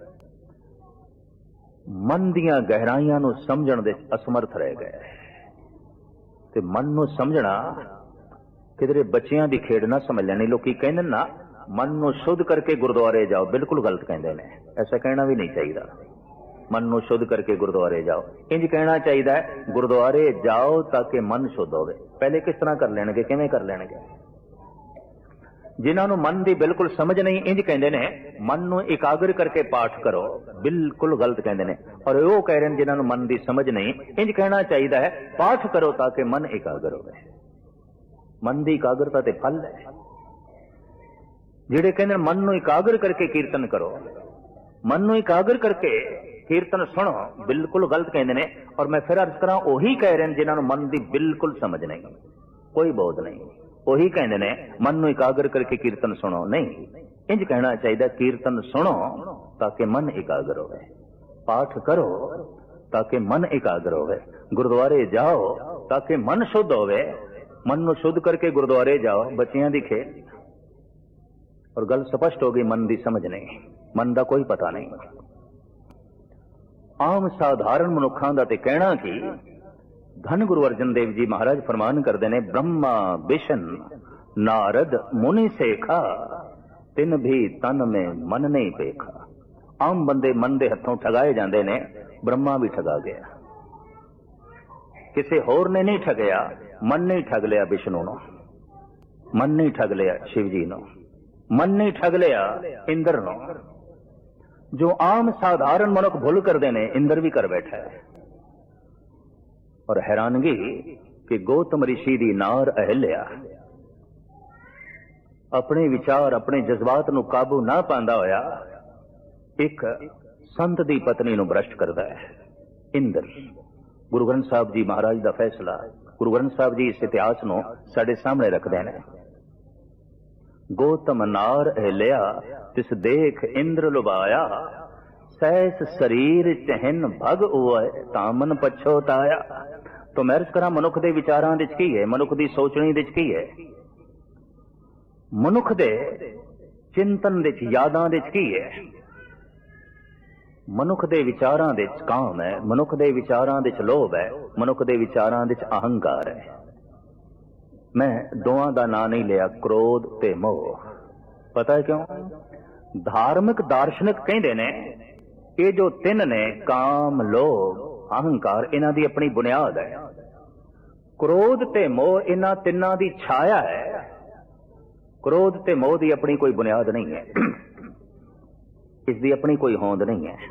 मन दियां गहराइयां नूं समझण दे असमर्थ रह गए। ते मन नूं समझना किधरे बच्चियां दी खेड ना समझ लेनी। लोकी कहंदे ना मन नूं शुद्ध करके गुरुद्वारे जाओ, बिल्कुल गलत कहंदे ने। ऐसा कहना भी नहीं चाहिए। मन नूं शुद्ध करके गुरुद्वारे जाओ, इंज कहना चाहिए है गुरुद्वारे जाओ ताकि मन शुद्ध होवे। पहले किस तरह कर लेणगे, किवें कर लेणगे? जिन्हां नूं मन दी बिल्कुल समझ नहीं, इंज कहंदे ने मन नूं एकाग्र करके पाठ करो, बिल्कुल गलत कहंदे ने। और वो कह रहे हैं जिन्हां नूं मन दी समझ नहीं, इंज कहना चाहिए है पाठ करो ताकि मन एकाग्र होवे। मन दी एकाग्रता ते फल है। जिहड़े कहंदे मन नूं एकाग्र करके कीर्तन करो, मन नूं एकाग्र करके कीर्तन सुनो, बिल्कुल गलत कहंदे ने। और मैं फिर अर्ज करा, ओही कह रहे हैं जिन्हां नूं मन दी बिल्कुल समझ नहीं, कोई बोध नहीं। ओही कहंदे ने मन नूं एकाग्र करके कीर्तन सुनो। नहीं, इंज कहना चाहिए कीर्तन सुनो ताकि मन एकाग्र होवे, पाठ करो ताकि मन एकाग्र होवे, गुरुद्वारे जाओ ताकि मन शुद्ध होवे। मन नूं शुद्ध करके गुरुद्वारे जाओ, बच्चियां दी खेल। और गल स्पष्ट हो गई, मन दी समझ नहीं, मन दा कोई पता नहीं। आम साधारण मनुखां दा ते कहना कि धन गुरु अर्जन देव जी महाराज फरमान करते ने ब्रह्मा विष्णु नारद मुनि सेखा तिन भी तन में मन नहीं पेखा। आम बंदे मन दे हथों ठगाए जाते ने, ब्रह्मा भी ठगा गया। किसी होर ने नहीं ठगया, मन नहीं ठग लिया विष्णु नो, मन नहीं ठग लिया शिव जी नो, मन नहीं ठग लिया इंद्र नो। जो आम साधारण मनुख भुल करते ने, इंद्र भी कर बैठा है। और हैरानगी कि गौतम ऋषि दी नार अहिल्या अपने विचार अपने जज्बात नूं काबू ना पांदा होया एक संत दी पत्नी नूं भ्रष्ट करदा है इंद्र। गुरु ग्रंथ साहब जी महाराज दा फैसला, गुरु ग्रंथ साहब जी इस इतिहास नूं साडे सामने रखदे ने। गौतम नार अहिल्या तिस देख इंद्र लुभाया, सैस शरीर चहन भग उए तामन पछोताया। तो मैं अर्ज करा मनुख दे विचारां दे की है, मनुख दी सोचणी दे की है, मनुख दे चिंतन दे यादां दे की है। मनुख दे विचारां दे काम है, मनुख दे विचारां दे लोभ है, मनुख दे विचारां दे अहंकार है। मैं दोवां दा नां नहीं लिया, क्रोध ते मोह। पता है क्यों? धार्मिक दार्शनिक कहंदे ने ये जो तीन ने काम लोभ अहंकार इन्हां दी अपनी बुनियाद है। क्रोध ते मोह इन्हां तिन्नां दी छाया है। क्रोध ते मोह दी अपनी कोई बुनियाद नहीं है, इसकी अपनी कोई होंद नहीं है।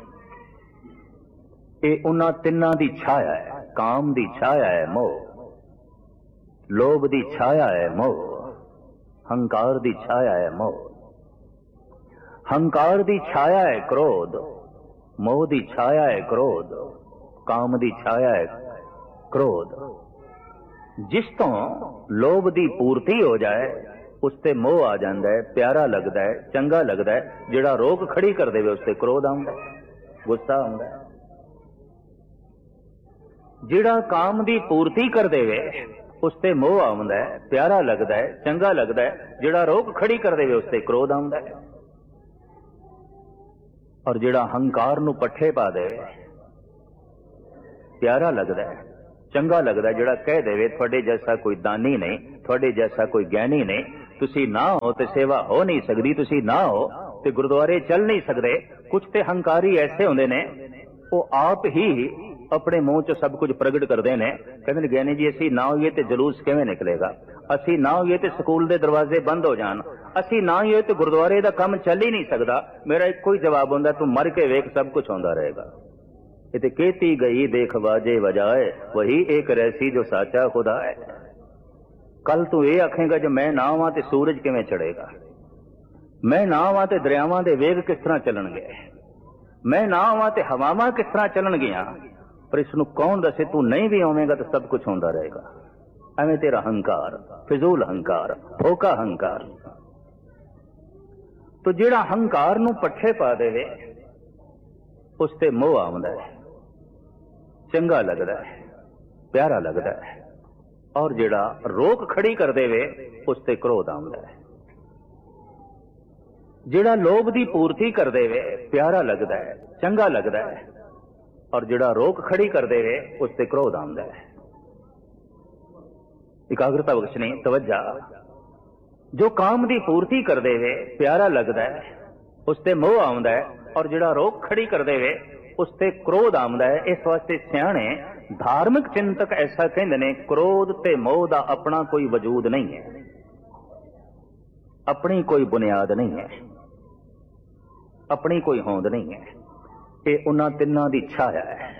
ये उन्हां तिन्नां दी छाया है। काम दी छाया है मोह, लोभ दी छाया है मोह, हंकार दी छाया है मोह, हंकार दी छाया है क्रोध, मोह दी छाया है क्रोध, काम दी छाया है क्रोध। जिस तो लोभ दी पूर्ति हो जाए उसते मोह आ जाता है, प्यारा लगता है, चंगा लगता है। जिहड़ा रोक खड़ी कर देवे उसते क्रोध आउंदा है, गुस्सा आउंदा है। जिहड़ा काम दी पूर्ति कर देवे उसते मोह आउंदा है, प्यारा लगता है, चंगा लगता है। जिहड़ा रोक खड़ी कर देवे उसते क्रोध आउंदा है। और जिहड़ा हंकार नूं पट्ठे पा दे, प्यारा लगता है, चंगा लगता, जिहड़ा कह देवे तुहाडे जैसा कोई दानी नहीं, तुहाडे जैसा कोई ज्ञानी नहीं, तुसी ना हो तो सेवा हो नहीं सकती, तुसी ना हो तो गुरुद्वारे चल नहीं सकते। कुछ तो हंकारी ऐसे होंगे ने, वो आप ही अपने मुंह च सब कुछ प्रगट करते हैं। कहते हैं ज्ञानी जी असी ना होइए तो जलूस किवें निकलेगा, असी ना होइए तो स्कूल के दरवाजे बंद हो जान, असी ना होइए तो गुरुद्वारे का काम चल ही नहीं सकता। मेरा एक कोई जवाब होंदा, तू मर के वेख सब कुछ होंदा रहेगा। ये कहती गई देख बाजे बजाए, वही एक रहसी जो साचा खुदा है। कल तू ये आखेगा जो मैं ना आवां ते सूरज किवें चढ़ेगा, मैं ना आवां ते दरियावां दे वेग किस तरह चलणगे, मैं ना आवां ते हवावां किस तरह चलणगियां। पर इसनूं कौन दसे, तू नहीं भी आवेगा तो सब कुछ होंदा रहेगा। एवें तेरा हंकार, फिजूल हंकार, फोका हंकार। तो जिहड़ा हंकार नूं पट्ठे पा देवे उस ते मोह आउंदा है, चंगा लगदा है, प्यारा लगदा है। और जिहड़ा रोक खड़ी कर देवे उस ते क्रोध आउंदा है। जिहड़ा लोभ दी पूर्ति कर देवे प्यारा लगदा है, चंगा लगदा है। और जिहड़ा रोक खड़ी कर देवे उस ते क्रोध आउंदा है। एकाग्रता बख्शनी, तवज्जा। जो काम दी पूर्ति कर देवे प्यारा लगदा है, उस ते मोह आउंदा है। और जिहड़ा रोक खड़ी कर देवे उस ते क्रोध आउंदा है। इस वास्ते सियाणे धार्मिक चिंतक ऐसा कहंदे ने, क्रोध ते मोह दा अपना कोई वजूद नहीं है, अपनी कोई बुनियाद नहीं है, अपनी कोई होंद नहीं है। ये उन्हां तिन्नां दी छाया है।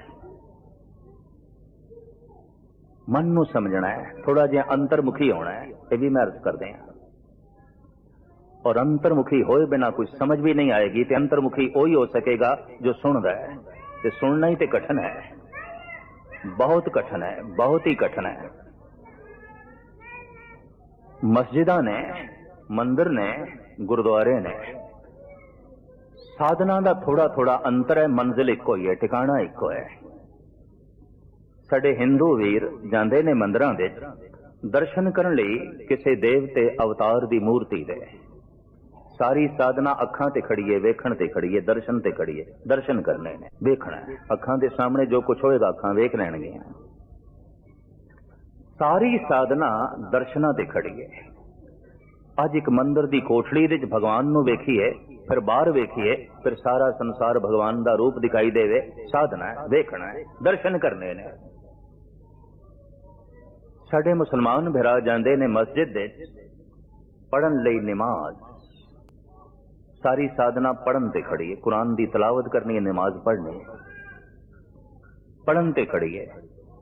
मन नूं समझना है, थोड़ा जिहा अंतर्मुखी होना है। ये भी मैं अर्ज करदे हां। और अंतर्मुखी होए बिना कोई समझ भी नहीं आएगी। तो अंतर्मुखी वही हो सकेगा जो सुनदा है। तो सुनना ही तो कठिन है, बहुत कठिन है, बहुत ही कठिन है। मस्जिदां ने, मंदिर ने, गुरुद्वारे ने, साधना का थोड़ा थोड़ा अंतर है, मंजिल इको ही है, ठिकाना इको है। साडे हिंदू वीर जांदे ने मंदिरां दे दर्शन करन लई किसी देवते अवतार दी मूर्ति दे। सारी साधना अखां ते खड़ी है, वेखण ते खड़ी है, दर्शन ते खड़ी है। दर्शन करने ने, वेखना है। अखां दे सामने जो कुछ होएगा अखां वेख लैणगियां। सारी साधना दर्शना ते खड़ी है। अज एक मंदिर दी कोठड़ी दे विच भगवान नूं वेखीए, फिर बाहर वेखीए, फिर सारा संसार भगवान दा रूप दिखाई देवे। साधना है, वेखना है, दर्शन करने ने। साडे मुसलमान भरा जांदे ने मस्जिद दे पढ़न लई नमाज। सारी साधना पढ़न ते खड़ी है। कुरान दी तलावत करनी है, नमाज पढ़नी है, पढ़न ते खड़ी है।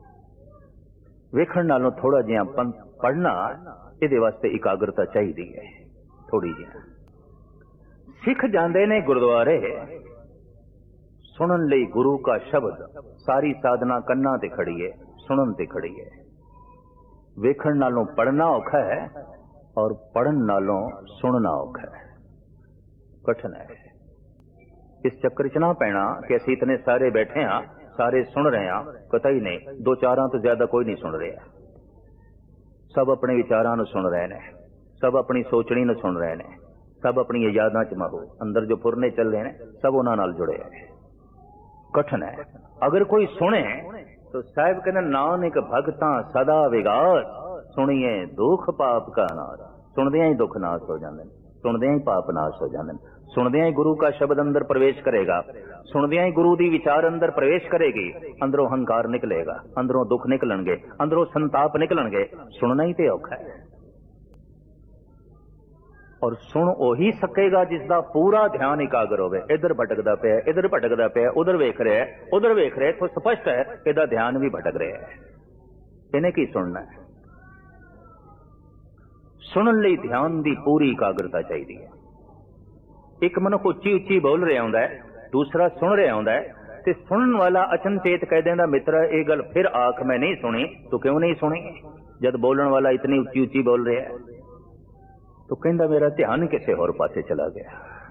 वेखण नालों थोड़ा जिहा पढ़ना, इहदे वास्ते एकाग्रता चाहिदी है, थोड़ी जिहा। सिख जांदे ने गुरुद्वारे सुनन लई गुरु का शब्द। सारी साधना कन्ना ते खड़ी है, सुनन ते खड़ी है। वेखण नालों पढ़ना औखा है और पढ़न नालों सुनना औखा है, कठिन है। इस चक्कर च ना पैना कि असीं इतने सारे बैठे हाँ, सारे सुन रहे हैं, पता ही नहीं। दो चारां तो ज्यादा कोई नहीं सुन रहा। सब अपने विचारां नूं सुन रहे हैं, सब अपनी सोचनी नूं सुन रहे हैं, सब अपनी यादां च महू अंदर जो फुरने चल रहे हैं, सब उन्हां नाल जुड़े हैं। कठिन है। अगर कोई सुने तो साहिब कहते नानक भगतां सदा विगास, सुनिए दुख पाप का नाश। सुनदियां ही दुख नाश हो जाते हैं, सुनदियां ही पाप नाश हो जाते हैं। सुनदियां ही गुरु का शब्द अंदर प्रवेश करेगा, सुनदियां ही गुरु दी विचार अंदर प्रवेश करेगी। अंदरों हंकार निकलेगा, अंदरों दुख निकलणगे, अंदरों संताप निकलणगे। सुनना ही ते औखा है। और सुन ओही सकेगा जिसका पूरा ध्यान एकाग्र होवे। इधर भटकदा पिया, इधर भटकदा पिया, उधर वेख रहा है, उधर वेख रहा है, तो स्पष्ट है इहदा ध्यान भी भटक रहा है। इन्हें की सुनना है? सुनन लई ध्यान की पूरी एकाग्रता चाहिए है। एक मनुख उच्ची उच्ची बोल रहा होंदा है, दूसरा सुन रहा होंदा है, ते सुनन वाला अचनचेत कह देंदा मित्र ये गल फिर आख मैं नहीं सुनी। तो क्यों नहीं सुनी? जब बोलन वाला इतनी उच्ची उच्ची बोल रहा है तो कहंदा मेरा ध्यान किसी होर पासे चला गया।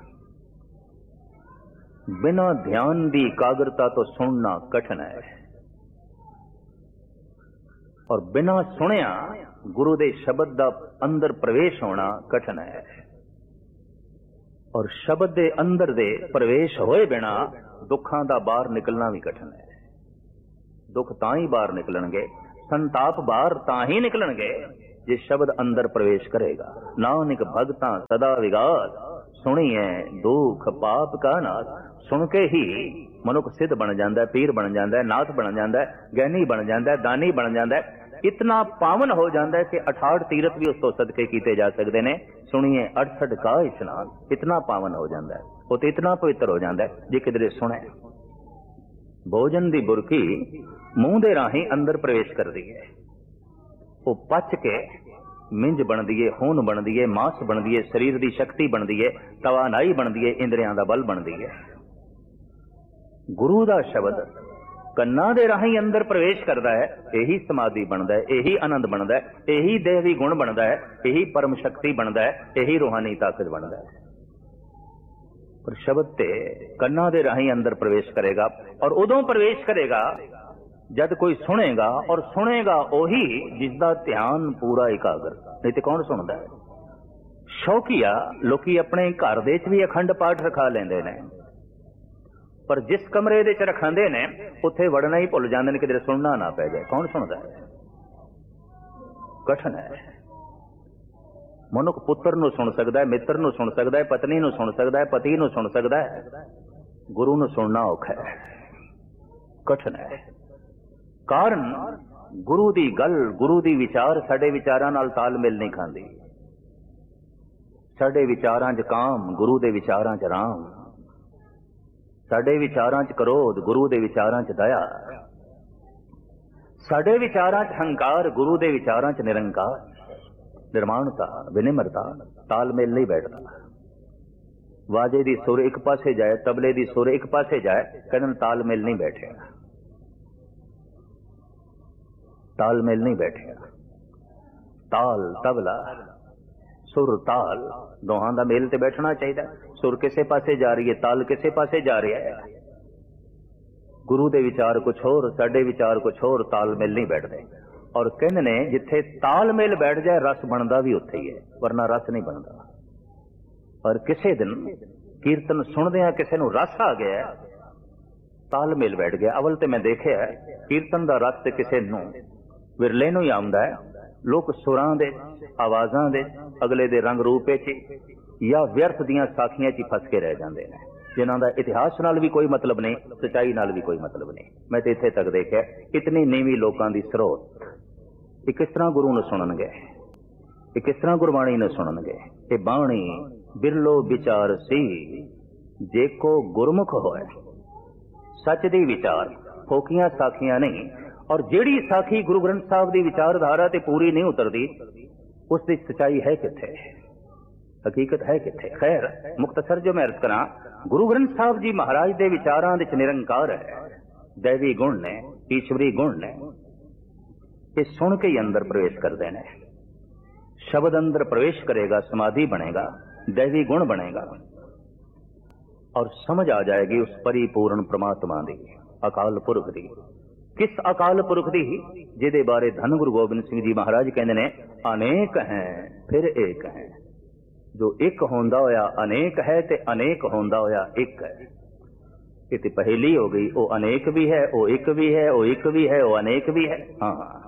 बिना ध्यान की एकाग्रता तो सुनना कठिन है, और बिना सुनिया गुरु दे शब्द का अंदर प्रवेश होना कठिन है। और शब्द दे अंदर दे प्रवेश होए बिना दुखां दा बाहर निकलना भी कठिन है। दुख तां ही बाहर निकलणगे, संताप बाहर तां ही निकलणगे जे शब्द अंदर प्रवेश करेगा। नानक भगतां सदा विगास, सुनिए दुख पाप का नाश। सुन के ही मनुख सिद्ध बन जाता है, पीर बन जाता है, नाथ बन जाता है, ज्ञानी बन जाता है, दानी बन जाता है, इतना पावन हो जाता है कि अठाठ तीरथ भी उस तो सदके कीते जा सकते हैं। सुनिए अड़सठ का इशनान, इतना पावन हो जाता है, वो तो इतना पवित्र हो जाता है जे किधरे सुने। भोजन की बुरकी मूँह दे राही अंदर प्रवेश कर दी है, वो पच के मिंज बनती है, खून बनती है, मांस बनती है, शरीर की शक्ति बनती है, तवानाई बनती है, इंद्रियां का बल बनती है। गुरु का शब्द कन्ना दे राही अंदर प्रवेश करता है, यही समाधि बनता है, यही आनंद बनता है, यही देवी गुण बनता है, यही परम शक्ति बनता है, यही रूहानी ताकत बनता है। पर शब्द ते कन्ना दे राही अंदर प्रवेश करेगा, और उदों प्रवेश करेगा जद कोई सुनेगा, और सुनेगा ओही जिसका ध्यान पूरा एकाग्र। नहीं तो कौन सुनता है? शौकिया लोकी अपने घर दे च भी अखंड पाठ रखा लेंदे ने, पर जिस कमरे दे च रखांदे ने उत्थे वड़ना ही भुल जांदे ने, किधरे सुनना ना पै जाए। कौन सुनता है? कठिन है। मनुख पुत्र नूं सुन सकता है, मित्र नूं सुन सकता है, पत्नी नूं सुन सकता है, पति नूं सुन सकता है, गुरु नूं सुनना औखा है, कठिन है। कारण गुरु दी गल, गुरु दी विचार साडे विचारां नाल तालमेल नहीं खांदी। साडे विचारां च काम, गुरु दे विचारां च राम। साडे विचारां च क्रोध, गुरु दे विचारां च दया। साडे विचारां च हंकार, गुरु दे विचारां च निरंकार। निर्माणता, विनिम्रता, तालमेल नहीं बैठता। वाजे दी सुर एक पासे जाए, तबले दी सुर एक पासे जाए, कहन तालमेल नहीं बैठेगा, तालमेल नहीं बैठेगा। ताल तबला, सुर ताल, दोहां दा मेल ते बैठना चाहिए। सुर किसे पासे जा रही है, ताल किसे पासे जा रहा है। गुरु दे विचार कुछ होर, साडे विचार कुछ होर, तालमेल नहीं बैठते। और कहने ने जिथे तालमेल बैठ जाए रस बनता भी उत्थे ही है, वरना रस नहीं बनता। और किसी दिन कीर्तन सुनदे किसी नूं रस आ गया, तालमेल बैठ गया। अवल तो मैं देखिया कीर्तन का रस तो किसी नूं विरले नूं ही आउंदा है। लोग सुरां दे, आवाज़ां दे, अगले दे रंग रूप या व्यर्थ दियां साखियां च फस के रह जाते हैं, जिन्हां दा इतिहास नाल भी कोई मतलब नहीं, सच्चाई नाल भी कोई मतलब नहीं। मैं तो इत्थे तक देखिया इतनी नीवी लोगों की स्रोत, ये किस तरह गुरु नूं सुणनगे, ये किस तरह गुरबाणी नूं सुणनगे। ये बाणी बिरलो विचार सी जेको गुरमुख होए, सच दी विचार, फोकियां साखियां नहीं। और जेड़ी साखी गुरु ग्रंथ साहब की विचारधारा ते पूरी नहीं उतरती, उसकी सच्चाई है किथे, हकीकत है किथे। खैर मुख्तसर जो मैं अर्ज करा, गुरु ग्रंथ साहब जी महाराज के विचारां दे निरंकार है, दैवी गुण ने, ईश्वरी गुण ने। ये सुन के ही अंदर प्रवेश करते हैं। शब्द अंदर प्रवेश करेगा, समाधि बनेगा, दैवी गुण बनेगा, और समझ आ जाएगी उस परिपूर्ण परमात्मा दी, अकाल पुरख दी। किस अकाल पुरख दी? जिदे बारे धन गुरु गोबिंद सिंह जी महाराज कहते ने, अनेक हैं फिर एक हैं। जो एक होंदा होया अनेक है, ते अनेक होंदा होया एक है। ये तो पहेली हो गई, वो अनेक भी है, वो एक भी है, वो एक भी है, वो अनेक भी है। हाँ,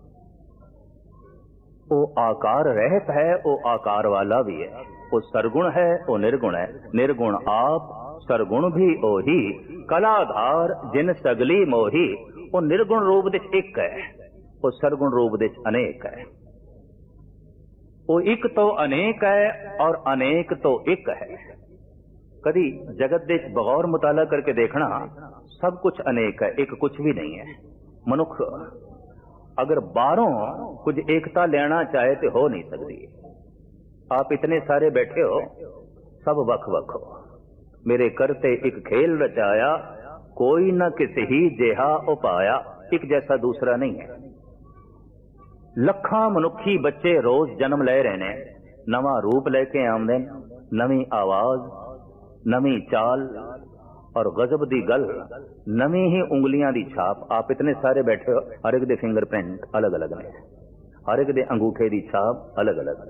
वो आकार रहत है, वो आकार वाला भी है। वो सरगुण है, वो निर्गुण है। निर्गुण आप, सरगुण भी ओही, कलाधार जिन सगली मोही। वो निर्गुण रूप दे एक है, वो सरगुण रूप दे अनेक है। वो एक तो अनेक है और अनेक तो एक है। कभी जगत दे बगौर मुताला करके देखना, सब कुछ अनेक है, एक कुछ भी नहीं है। मनुख अगर बाहरों कुछ एकता लेना चाहे तो हो नहीं सकती। आप इतने सारे बैठे हो, सब वख वख हो। मेरे करते एक खेल रचाया, कोई न किसी ही जेहा उपाया। एक जैसा दूसरा नहीं है। लखां मनुखी बच्चे रोज जन्म ले रहे ने, नवा रूप लेके आमदे, नवी आवाज, नवी चाल, और गजब दी गल, नवी ही उंगलियां दी छाप। आप इतने सारे बैठे हो, हर एक दे फिंगरप्रिंट अलग अलग ने, हर एक दे अंगूठे दी छाप अलग अलग।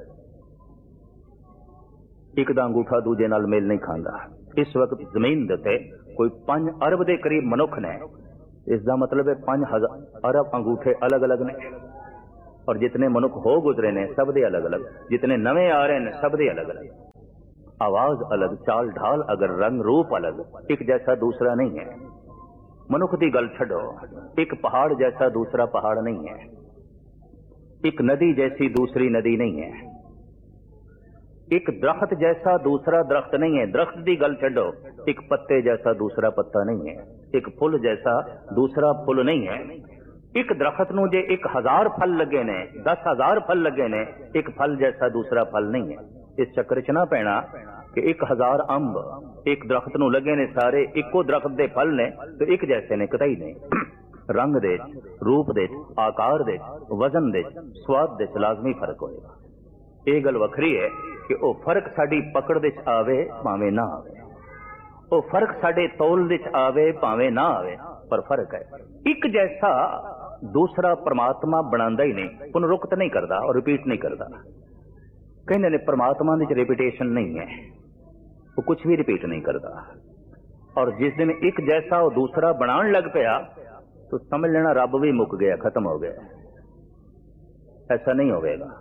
एक दा अंगूठा दूजे नाल मेल नहीं खांदा। इस वक्त जमीन दे उत्ते कोई पांच अरब के करीब मनुख ने, इसका मतलब है पांच हजार अरब अंगूठे अलग अलग ने, और जितने मनुख हो गुजरे ने सब दे अलग अलग, जितने नवे आ रहे हैं सब दे अलग अलग, आवाज अलग, चाल ढाल अगर रंग रूप अलग, एक जैसा दूसरा नहीं है। मनुख की गल छड़ो, एक पहाड़ जैसा दूसरा पहाड़ नहीं है, एक नदी जैसी दूसरी नदी नहीं है, एक दरख्त जैसा दूसरा दरख्त नहीं है। दरख्त की गल छड़ो, एक पत्ते जैसा दूसरा पत्ता नहीं है, एक फुल जैसा दूसरा फुल नहीं है। एक दरख्त नूं जे एक हजार फल लगे ने, दस हजार फल लगे ने, एक फल जैसा दूसरा फल नहीं है। इस चक्कर च ना पैना कि एक हजार अंब एक दरख्त नूं लगे ने, सारे इको दरख्त दे फल ने तो एक जैसे ने, कतई नहीं। रंग दे, रूप दे, आकार दे, वजन दे, स्वाद दे लाजमी फर्क होएगा। ये गल वखरी है कि वह फर्क साडी पकड़ दे आवे भावें ना आवे, वो फर्क साडे तौल दे आवे भावें ना आवे, पर फर्क है। एक जैसा दूसरा परमात्मा बनांदा ही नहीं, पुनरुक्त नहीं करता और रिपीट नहीं करता। कहने ने परमात्मा में रिपीटेशन नहीं है, वो कुछ भी रिपीट नहीं करता। और जिस दिन एक जैसा वो दूसरा बनाने लग पाया तो समझ लेना रब भी मुक गया, खत्म हो गया। ऐसा नहीं होगा।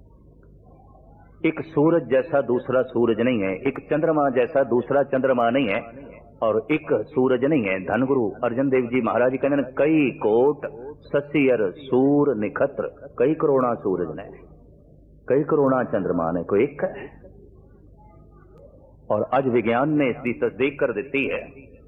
एक सूरज जैसा दूसरा सूरज नहीं है, एक चंद्रमा जैसा दूसरा चंद्रमा नहीं है, और एक सूरज नहीं है। धनगुरु अर्जन देव जी महाराज जी कहते हैं कई कोट ससियर सूर निखत्र, कई करोड़ा सूरज ने, कई करोड़ा चंद्रमा ने, कोई एक है। और आज विज्ञान ने इसकी तस्दीक कर दी है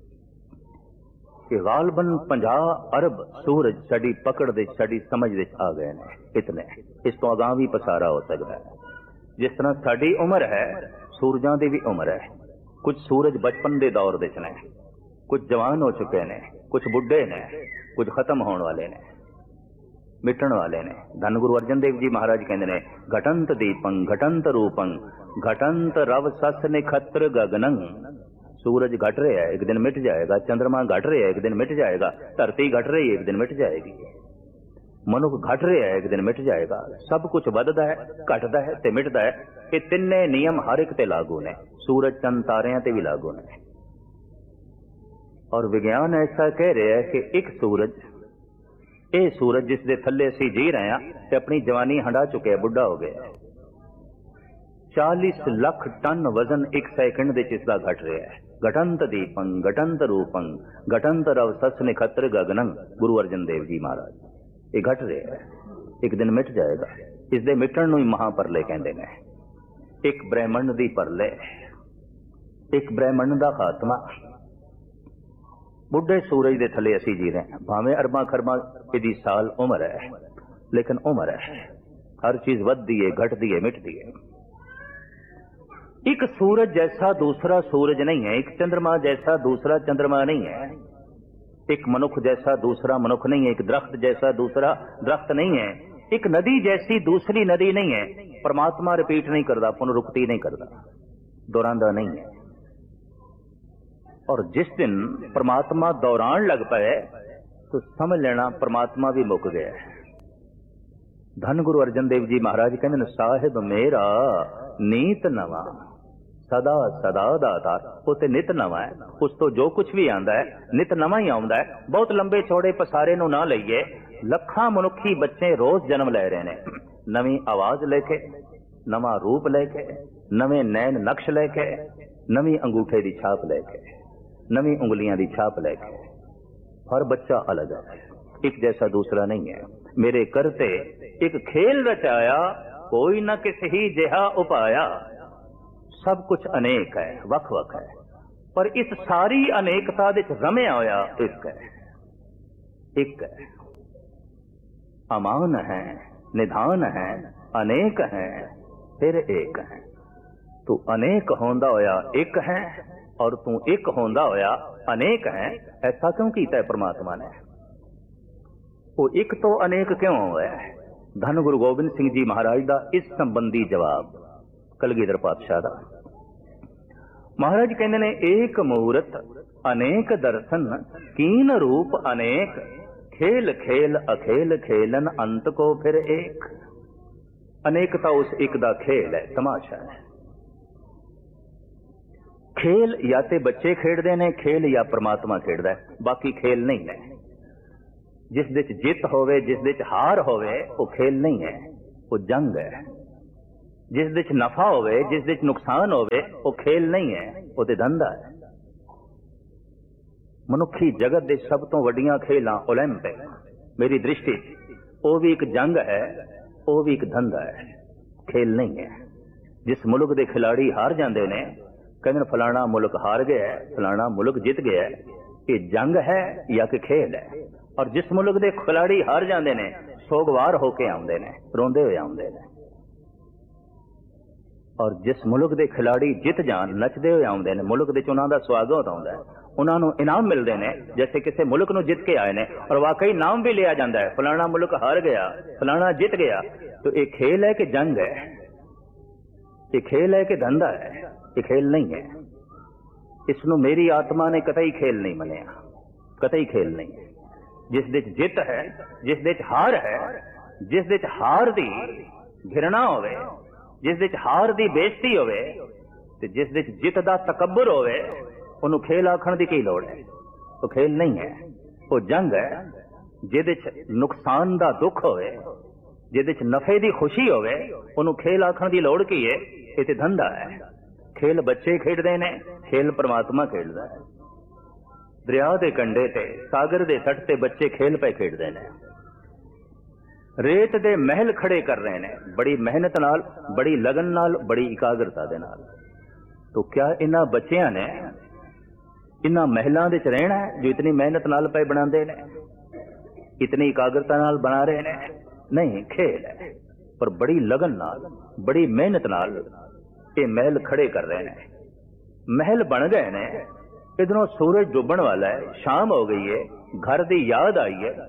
कि गालबन पंजाह अरब सूरज साड़ी पकड़ दे, साड़ी समझ दे आ गए ने। इतने इस तो अगां भी पसारा हो सकता है। जिस तरह साड़ी उम्र है, सूरजां दी भी उम्र है। कुछ सूरज बचपन के दौर दे ने, कुछ जवान हो चुके ने, कुछ बुढ़े ने, कुछ खत्म होने वाले ने, मिटन वाले ने। धन गुरु अर्जन देव जी महाराज कहते ने घटंत दीपं घटंत रूपं घटंत रव सस निखत्र गगनं। सूरज घट रहा है, एक दिन मिट जाएगा। चंद्रमा घट रहा है, एक दिन मिट जाएगा। धरती घट रही है, एक दिन मिट जाएगी। मनुख घट रहा है, एक दिन मिट जाएगा। सब कुछ बददा है, घटदा है ते मिटदा है। ये तिन्ने नियम हर एक ते लागू ने, सूरज चंद तारियां ते भी लागू ने। और विज्ञान ऐसा कह रहा है कि एक सूरज, ये सूरज जिस दे थल्ले असीं जी रहे हैं ते अपनी जवानी हंडा चुके, बुढ़ा हो गया। चालीस लाख टन वजन एक सैकंड दे इसका घट रहा है। घटंत दीपं घटंत रूपं घटंत रव सस निखत्र गगनं। गुरु अर्जन देव जी महाराज ये घट रहा है, एक दिन मिट जाएगा। इस दे मिटण नूं ही महापरले कहंदे ने। एक ब्रह्मंड दी परले, एक ब्रह्मंड दा खात्मा। बुढ़े सूरज दे थले असी जी रहे हैं, भावें अरबा खरबा इहदी साल उम्र है, लेकिन उम्र है। हर चीज वधदी है, घटदी है, मिटदी है। एक सूरज जैसा दूसरा सूरज नहीं है, एक चंद्रमा जैसा दूसरा चंद्रमा नहीं है, एक मनुख जैसा दूसरा मनुख नहीं है, एक दरख्त जैसा दूसरा दरख्त नहीं है, एक नदी जैसी दूसरी नदी नहीं है। परमात्मा रिपीट नहीं करता, पुनरुक्ति नहीं करता, दोहरांदा नहीं है। और जिस दिन परमात्मा दौरान लग पाए तो समझ लेना परमात्मा भी मुक गया है। धन गुरु अर्जन देव जी महाराज कहते साहिब मेरा नीत नवा सदा सदा दातार। वो तो नित नवा है, उस तो जो कुछ भी आंदा है नित नवा ही आउंदा है। बहुत लंबे चौड़े पसारे नूं ना लईए, लखां मनुखी बच्चे रोज जन्म ले रहे ने, नवी आवाज लेके, नवा रूप लेके, नवे नैन नक्श लेके, नवी अंगूठे की छाप लेके, नवी उंगलियां की छाप लेके। हर बच्चा अलग है, एक जैसा दूसरा नहीं है। मेरे करते एक खेल रचाया, कोई न किसी ही जिहा उपाया। सब कुछ अनेक है, वख वख है, पर इस सारी अनेकता दे रमिया होया एक है, एक है। अमान है, निधान है, अनेक है, फिर एक है। तू अनेक होंदा होया एक है, और तू एक होंदा होया अनेक है। ऐसा क्यों कीता है परमात्मा ने? वो एक तो अनेक क्यों है? धन गुरु गोबिंद सिंह जी महाराज का इस संबंधी जवाब कलगीधर पातशाह दा। महाराज कहते ने एक मूरत अनेक दर्शन कीन रूप अनेक, खेल खेल अखेल खेलन अंत को फिर एक। अनेकता उस एक दा खेल है, तमाशा है। खेल या ते बच्चे खेडदे ने, खेल या परमात्मा खेडदा है, बाकी खेल नहीं है। जिस दे जित होवे जिस दे हार होवे वो खेल नहीं है, वो जंग है। जिस दे नफा होवे जिस दे नुकसान होवे वो खेल नहीं है, वो ते धंधा है। मनुखी जगत दे सब तो वड्डियां खेलां ओलंपिक मेरी दृष्टि वो भी एक जंग है, वो भी एक धंधा है, खेल नहीं है। जिस मुल्क दे खिलाड़ी हार जाते ने कहते फलाना मुल्क हार गया है, फलाना मुल्क जीत गया है, ये जंग है या कि खेल है। और जिस मुल्क दे खिलाड़ी हार जाते ने सोगवार होके आउंदे ने, रोंदे हुए आउंदे ने। और जिस मुल्क दे खिलाड़ी जित जान नचदे हुए आउंदे ने, मुल्क दे उन्हां दा स्वागत आउंदा है, उन्हां नूं इनाम मिलदे ने जैसे किसी मुल्क नूं जित के आए ने। और वाकई नाम भी लिया जाता है, फलाना मुल्क हार गया, फलाना जित गया। तो ये खेल है कि जंग है? ये खेल है कि धंधा है? ये खेल नहीं है। इसनूं मेरी आत्मा ने कतई खेल नहीं मनिया, कतई खेल नहीं है। जिस दे जित है जिस दे हार है, जिस दे हार दी घृणा होवे, जिस दे हार दी बेइज्जती होवे ते जिस दे जित दा तकब्बुर होवे उन्होंने खेल आखण दी की लोड़ है? तो खेल नहीं है, वो जंग है। जिहदे च नुकसान दा दुख होवे, जिहदे च नफे दी खुशी होवे उन्होंने खेल आखण दी लोड़ की है? ये ते धंधा है। खेल बच्चे खेडदे ने, खेल परमात्मा खेडदा है। दरिया दे कंढे ते सागर दे तट ते बच्चे खेल पे खेडदे ने। रेत दे महल खड़े कर रहे ने बड़ी मेहनत नाल, बड़ी लगन नाल, बड़ी एकाग्रता दे नाल। तो क्या इन्हां बच्चियां ने इन्हां महलां दे च रहना है जो इतनी मेहनत नाल पे बनांदे ने, इतनी एकाग्रता नाल बना रहे ने? नहीं, खेल है। पर बड़ी लगन नाल, बड़ी मेहनत नाल ये महल खड़े कर रहे ने। महल बन गए ने, इधरों सूरज डूबण वाला है, शाम हो गई है, घर दी याद आई है।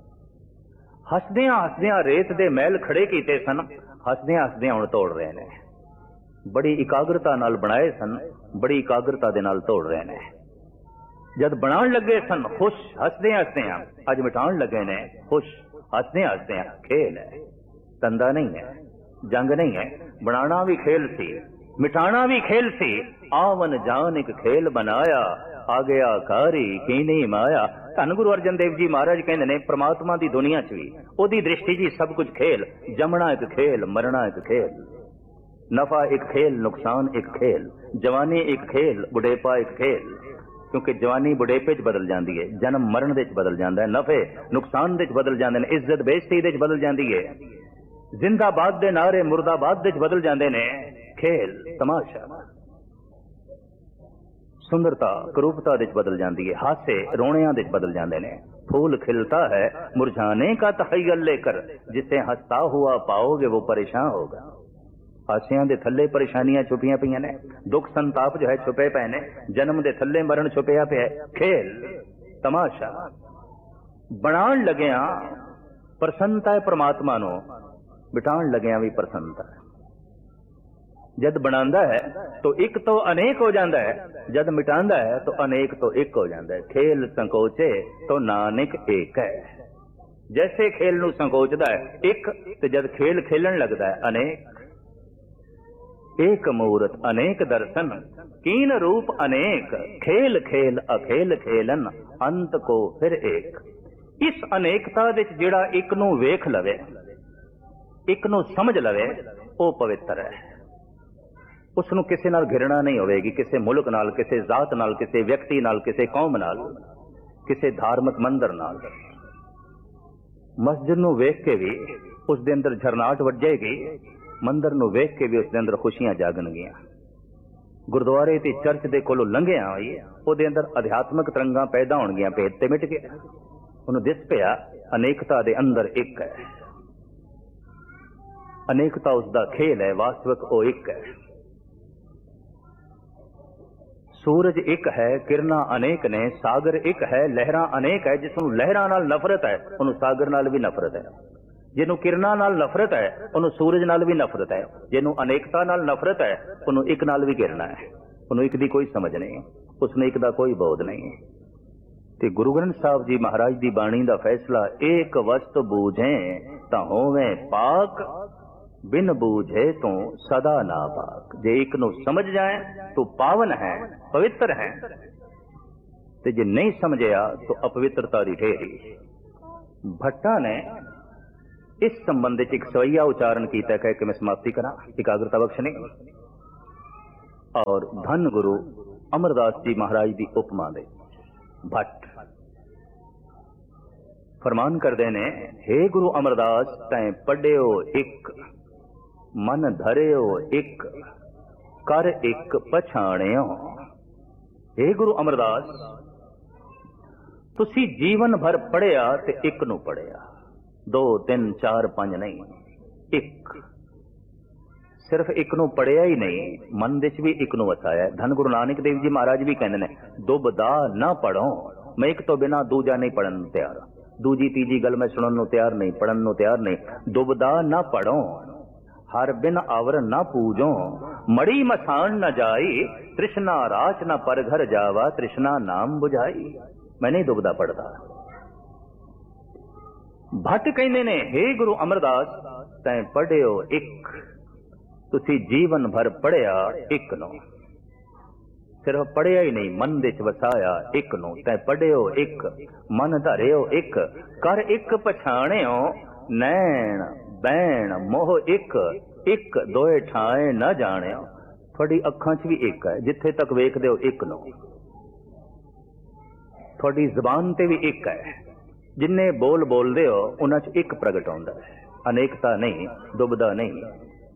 हसदियां हसदियां रेत दे महल खड़े कीते सन, हसदियां हसदियां हुण तोड़ रहे ने। बड़ी एकाग्रता नाल बनाए सन, बड़ी एकाग्रता दे नाल तोड़ रहे ने। जद बनाण लगे सन खुश हसदियां हसदियां, अज मिटाण लगे ने खुश हसदियां हसदियां। खेल है, धंधा नहीं है, जंग नहीं है। बनाना भी खेल सी, मिटाना भी खेल सी। आवन जान एक खेल बनाया, आ गया कारी कीनी माया। धन गुरु अर्जन देव जी महाराज कहते ने परमात्मा की दुनिया च भी ओदी दृष्टि जी सब कुछ खेल। जमना एक खेल, मरना एक खेल, नफा एक खेल, नुकसान एक खेल, जवानी एक खेल, बुढ़ेपा एक खेल। क्योंकि जवानी बुढ़ेपे च बदल जाती है, जन्म मरण दे च बदल जाता है, नफे नुकसान दे च बदल जाते हैं, इज्जत बेइज्जती दे च बदल जाती है, जिंदाबाद दे नारे मुर्दाबाद दे च बदल जाते हैं। खेल तमाशा सुंदरता करूपता दे च बदल जाती है, हासे रोणियां दे च बदल जाते हैं। फूल खिलता है मुरझाने का तखय्युल लेकर, जिसे हंसता हुआ पाओगे वो परेशान होगा। हासियां दे थल्ले परेशानियां छुपियां पईयां ने, दुख संताप जो है छुपे पे ने, जन्म दे थल्ले मरण छुपिया पे है। खेल तमाशा बनाण लगिया प्रसन्नता है परमात्मा नो, बिठाण लगिया भी प्रसन्नता है। जद बनांदा है तो एक तो अनेक हो जाता है, जद मिटांदा है तो अनेक तो एक हो जाता है। खेल संकोचे तो नानक एक है। जैसे खेल नू संकोचदा है एक, तो जद खेल खेलन लगता है अनेक। एक मूरत अनेक दर्शन, कीन रूप अनेक, खेल खेल अखेल खेलन, अंत को फिर एक। इस अनेकता दे जिहड़ा एक नू वेख लवे, एक नू समझ लवे, वो पवित्र है। उसनू किसी नाल घृणा नहीं होवेगी, किसी मुल्क नाल, किसी जात नाल, किसी व्यक्ति नाल, किसी कौम नाल, किसी धार्मिक मंदिर नाल। मस्जिद नू वेख के भी उस दे अंदर झरनाट वजेगी, मंदिर नू वेख के भी उस दे अंदर खुशियां जागणगियां। गुरुद्वारे ते चर्च दे कोलों लंघिया ओदे अंदर अध्यात्मक तरंगां पैदा होणगियां, भेद ते मिट गया। उन्हें दिस पिया अनेकता दे अंदर एक है, अनेकता उसका खेल है, वास्तविक वो एक है। सूरज एक है, किरणा अनेक ने, सागर एक है, लहरां अनेक है। जिसनू लहरां नाल नफरत है उन्होंने सागर नाल भी नफरत है, जिन्हों किरणा नाल नफरत है उन्होंने सूरज नाल भी नफरत है, जिन्हों अनेकता नाल नफरत है उन्होंने एक नाल भी गिरना है। उन्होंने एक दी कोई समझ नहीं, उसने एक दा कोई बोध नहीं। ते गुरु ग्रंथ साहब जी महाराज दी बाणी दा फैसला, एक वस्त बूझे तां होवे पाक, बिन बूझे तो सदा ना पाक। जे एक नू समझ जाए तो पावन है, पवित्र है, ते जे नहीं समझया तो अपवित्रता दी ढेरी। भट्टा ने इस संबंध च एक सवैया उच्चारण किया, कह के मैं समाप्ति करा, एकाग्रता बख्शनी। और धन गुरु अमरदास जी महाराज की उपमा दे भट्ट फरमान करते ने, हे गुरु अमरदास तैं पढ़ियो एक, मन धरियो एक, कर एक पछाणियो। हे गुरु अमरदास, तुसी जीवन भर पढ़िया ते एक नू पढ़िया, दो तीन चार पांच नहीं, एक। सिर्फ एक नू पढ़िया ही नहीं, मन दे च भी एक नू वसाया। धन गुरु नानक देव जी महाराज भी कहते ने, दुबदा ना पढ़ो, मैं एक तो बिना दूजा नहीं पढ़न नू तैयार, दूजी तीजी गल मैं सुनन नू तैयार नहीं, पढ़न नू तैयार नहीं। दुबदा ना पढ़ो, हर बिन आवर ना पूजो, मड़ी मसान न जाई, तृष्णा राच न पर घर जावा, तृष्णा नाम बुझाई। मैं नहीं दुबदा पढ़ता। भट्ट कहते ने, हे गुरु अमरदास तैं पढ़ियो एक, तुसी जीवन भर पढ़िया एक नो। सिर्फ पढ़िया ही नहीं, मन दे च वसाया एक नो। तैं पढ़ियो एक, मन धरियो एक, कर एक पछाणियो, नैण बैण मोह एक, एक दोए ठाए न जाणियो। थोड़ी अखां च भी एक है, जिथे तक वेखदे हो एक नो। थोड़ी जबान ते भी एक है, जिन्ने बोल बोलदे हो उन्हां च एक प्रगट होंदा है, अनेकता नहीं, दुबदा नहीं।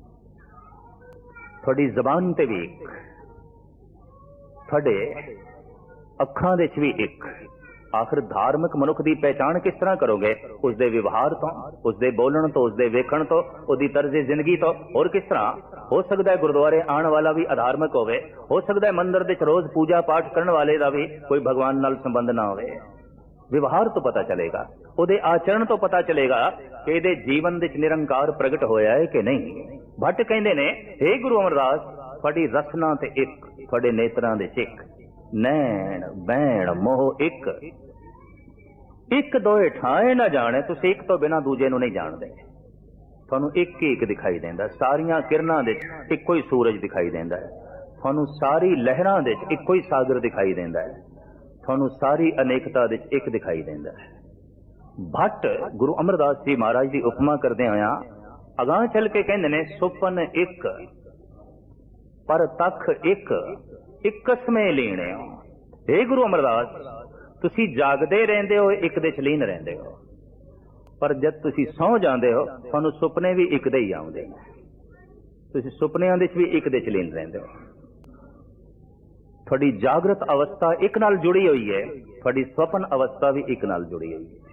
थोड़ी जबान ते भी एक, थोड़े अखां दे च भी एक। आखिर धार्मिक मनुख की पहचान किस तरह करोगे? उसके व्यवहार तो, उसके बोलण तो, उसके वेखण तो, उसकी तर्ज जिंदगी तो। और किस तरह हो सकता है गुरुद्वारे आने वाला भी अधार्मिक होवे, हो सकता है मंदिर दे रोज पूजा पाठ करने वाले का भी कोई भगवान नाल संबंध ना होवे। व्यवहार तो पता चलेगा, उहदे आचरण तो पता चलेगा कि इहदे जीवन दे निरंकार प्रगट होया है कि नहीं। भट्ट कहंदे ने, हे गुरु अमरदास, तुहाडी रसना ते एक, तुहाडे नेत्रां दे एक, नैण बैण मोह एक, एक दोए ठाए ना जाने। तुसीं एक तो बिना दूजे नूं नहीं जानदे। तुहानूं एक ही एक दिखाई देंदा, सारियां किरणां दे इक्को ही सूरज दिखाई देंदा है। तुहानूं सारी लहरां दे इक्को ही सागर दिखाई देंदा है। तुहानूं सारी अनेकता दे एक दिखाई देंदा है। भट्ट गुरु अमरदास जी महाराज की उपमा करदे होया अगां चल के कहंदे ने, सुपन एक पर तख एक, एक समय लीने हो। हे गुरु अमरदास, तुसी जागदे रहंदे हो, एक दे च लीन रहंदे हो, पर जब तुसी सौ जांदे हो तुहानूं सुपने भी एक दे ही आउंदे ने। तुसी सुपनियां दे च भी एक दे च लीन रहंदे हो। थोड़ी जागृत अवस्था एक नाल जुड़ी हुई है, थोड़ी स्वप्न अवस्था भी एक नाल जुड़ी हुई है।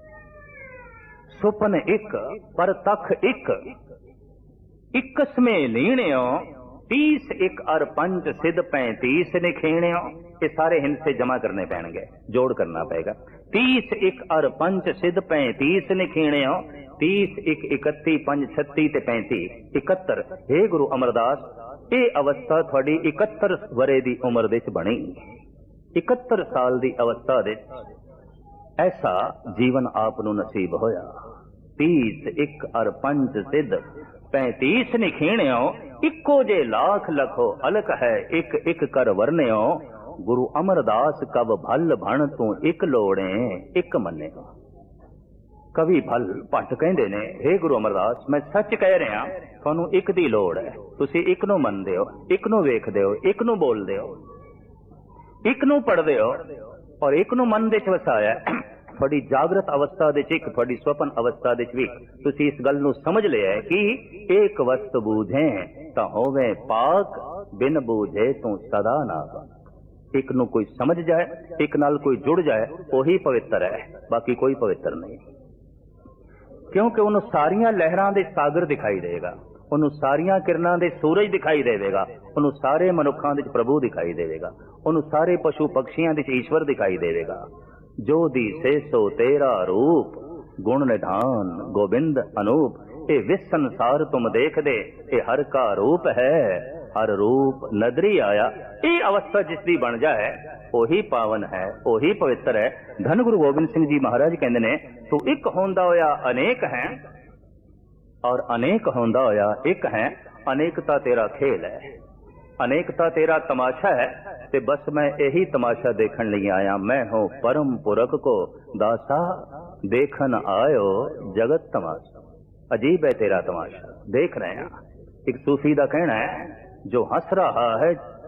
सुपन एक पर तख एक, एक समय लीने हो, तीस एक अर पंच सिद्ध पैंतीस निखेणे। ये सारे हिंसे जमा करने पैणगे, जोड़ करना पड़ेगा। तीस एक अर पंच सिद्ध पैंतीस निखेणे, तीस एक इकती पंच छत्ती ते पैंती इकहत्तर। हे गुरु अमरदास, ये अवस्था थोड़ी इकहत्तर वरे दी उम्र दे च बनी। इकहत्तर साल दी अवस्था दे ऐसा जीवन आप नूं नसीब होया। तीस एक अर पंच सिद्ध पैंतीस निखेणियो, इक्को जे लाख लखो अलख है, एक एक कर वर्ण्यो। गुरु अमरदास कब भल भण तू एक लोड़े, एक मन्ने। कवि भल भट्ट कहंदे ने, हे गुरु अमरदास, मैं सच कह रहा, तुहानूं एक दी लोड़ है। तुसीं एक नूं मनदे हो, एक नूं वेखदे हो, एक नूं बोलदे हो, एक नूं पढ़दे हो और एक नूं मन दे च वसाया। थोड़ी जागृत अवस्था दे एक, थोड़ी स्वप्न अवस्था दे एक। तुसीं इस गल नूं समझ लिया है कि एक वस्त बूझे तां होवे पाक, बिन बूझे तू सदा नाग। एक नूं कोई समझ जाए, एक नाल कोई जुड़ जाए, वही पवित्र है, बाकी कोई पवित्र नहीं। क्योंकि उन्होंने सारियां लहरां दे सागर दिखाई देगा, उन्होंने सारियां किरणां दे सूरज दिखाई देगा, उन्होंने सारे मनुखां दे प्रभु दिखाई देगा, उन्होंने सारे पशु पक्षियां दे ईश्वर दिखाई देगा। जो दिसे सो तेरा रूप, गुण निधान गोविंद अनूप। ए विस संसार तुम देख दे, ए हर का रूप है, हर रूप नदरी आया। ये अवस्था जिसकी बन जाए ओही पावन है, ओही पवित्र है। धन गुरु गोबिंद सिंह जी महाराज कहते ने, तू एक होंदा होया अनेक है और अनेक होंदा होया एक है। अनेकता तेरा खेल है, अनेकता तेरा तमाशा है, ते बस मैं यही तमाशा देखने लिए आया। मैं हूं परम पुरख को दासा, देखन आयो जगत तमाशा। अजीब है तेरा तमाशा। देख रहे हैं। एक सूफी का कहना है, जो हंस रहा है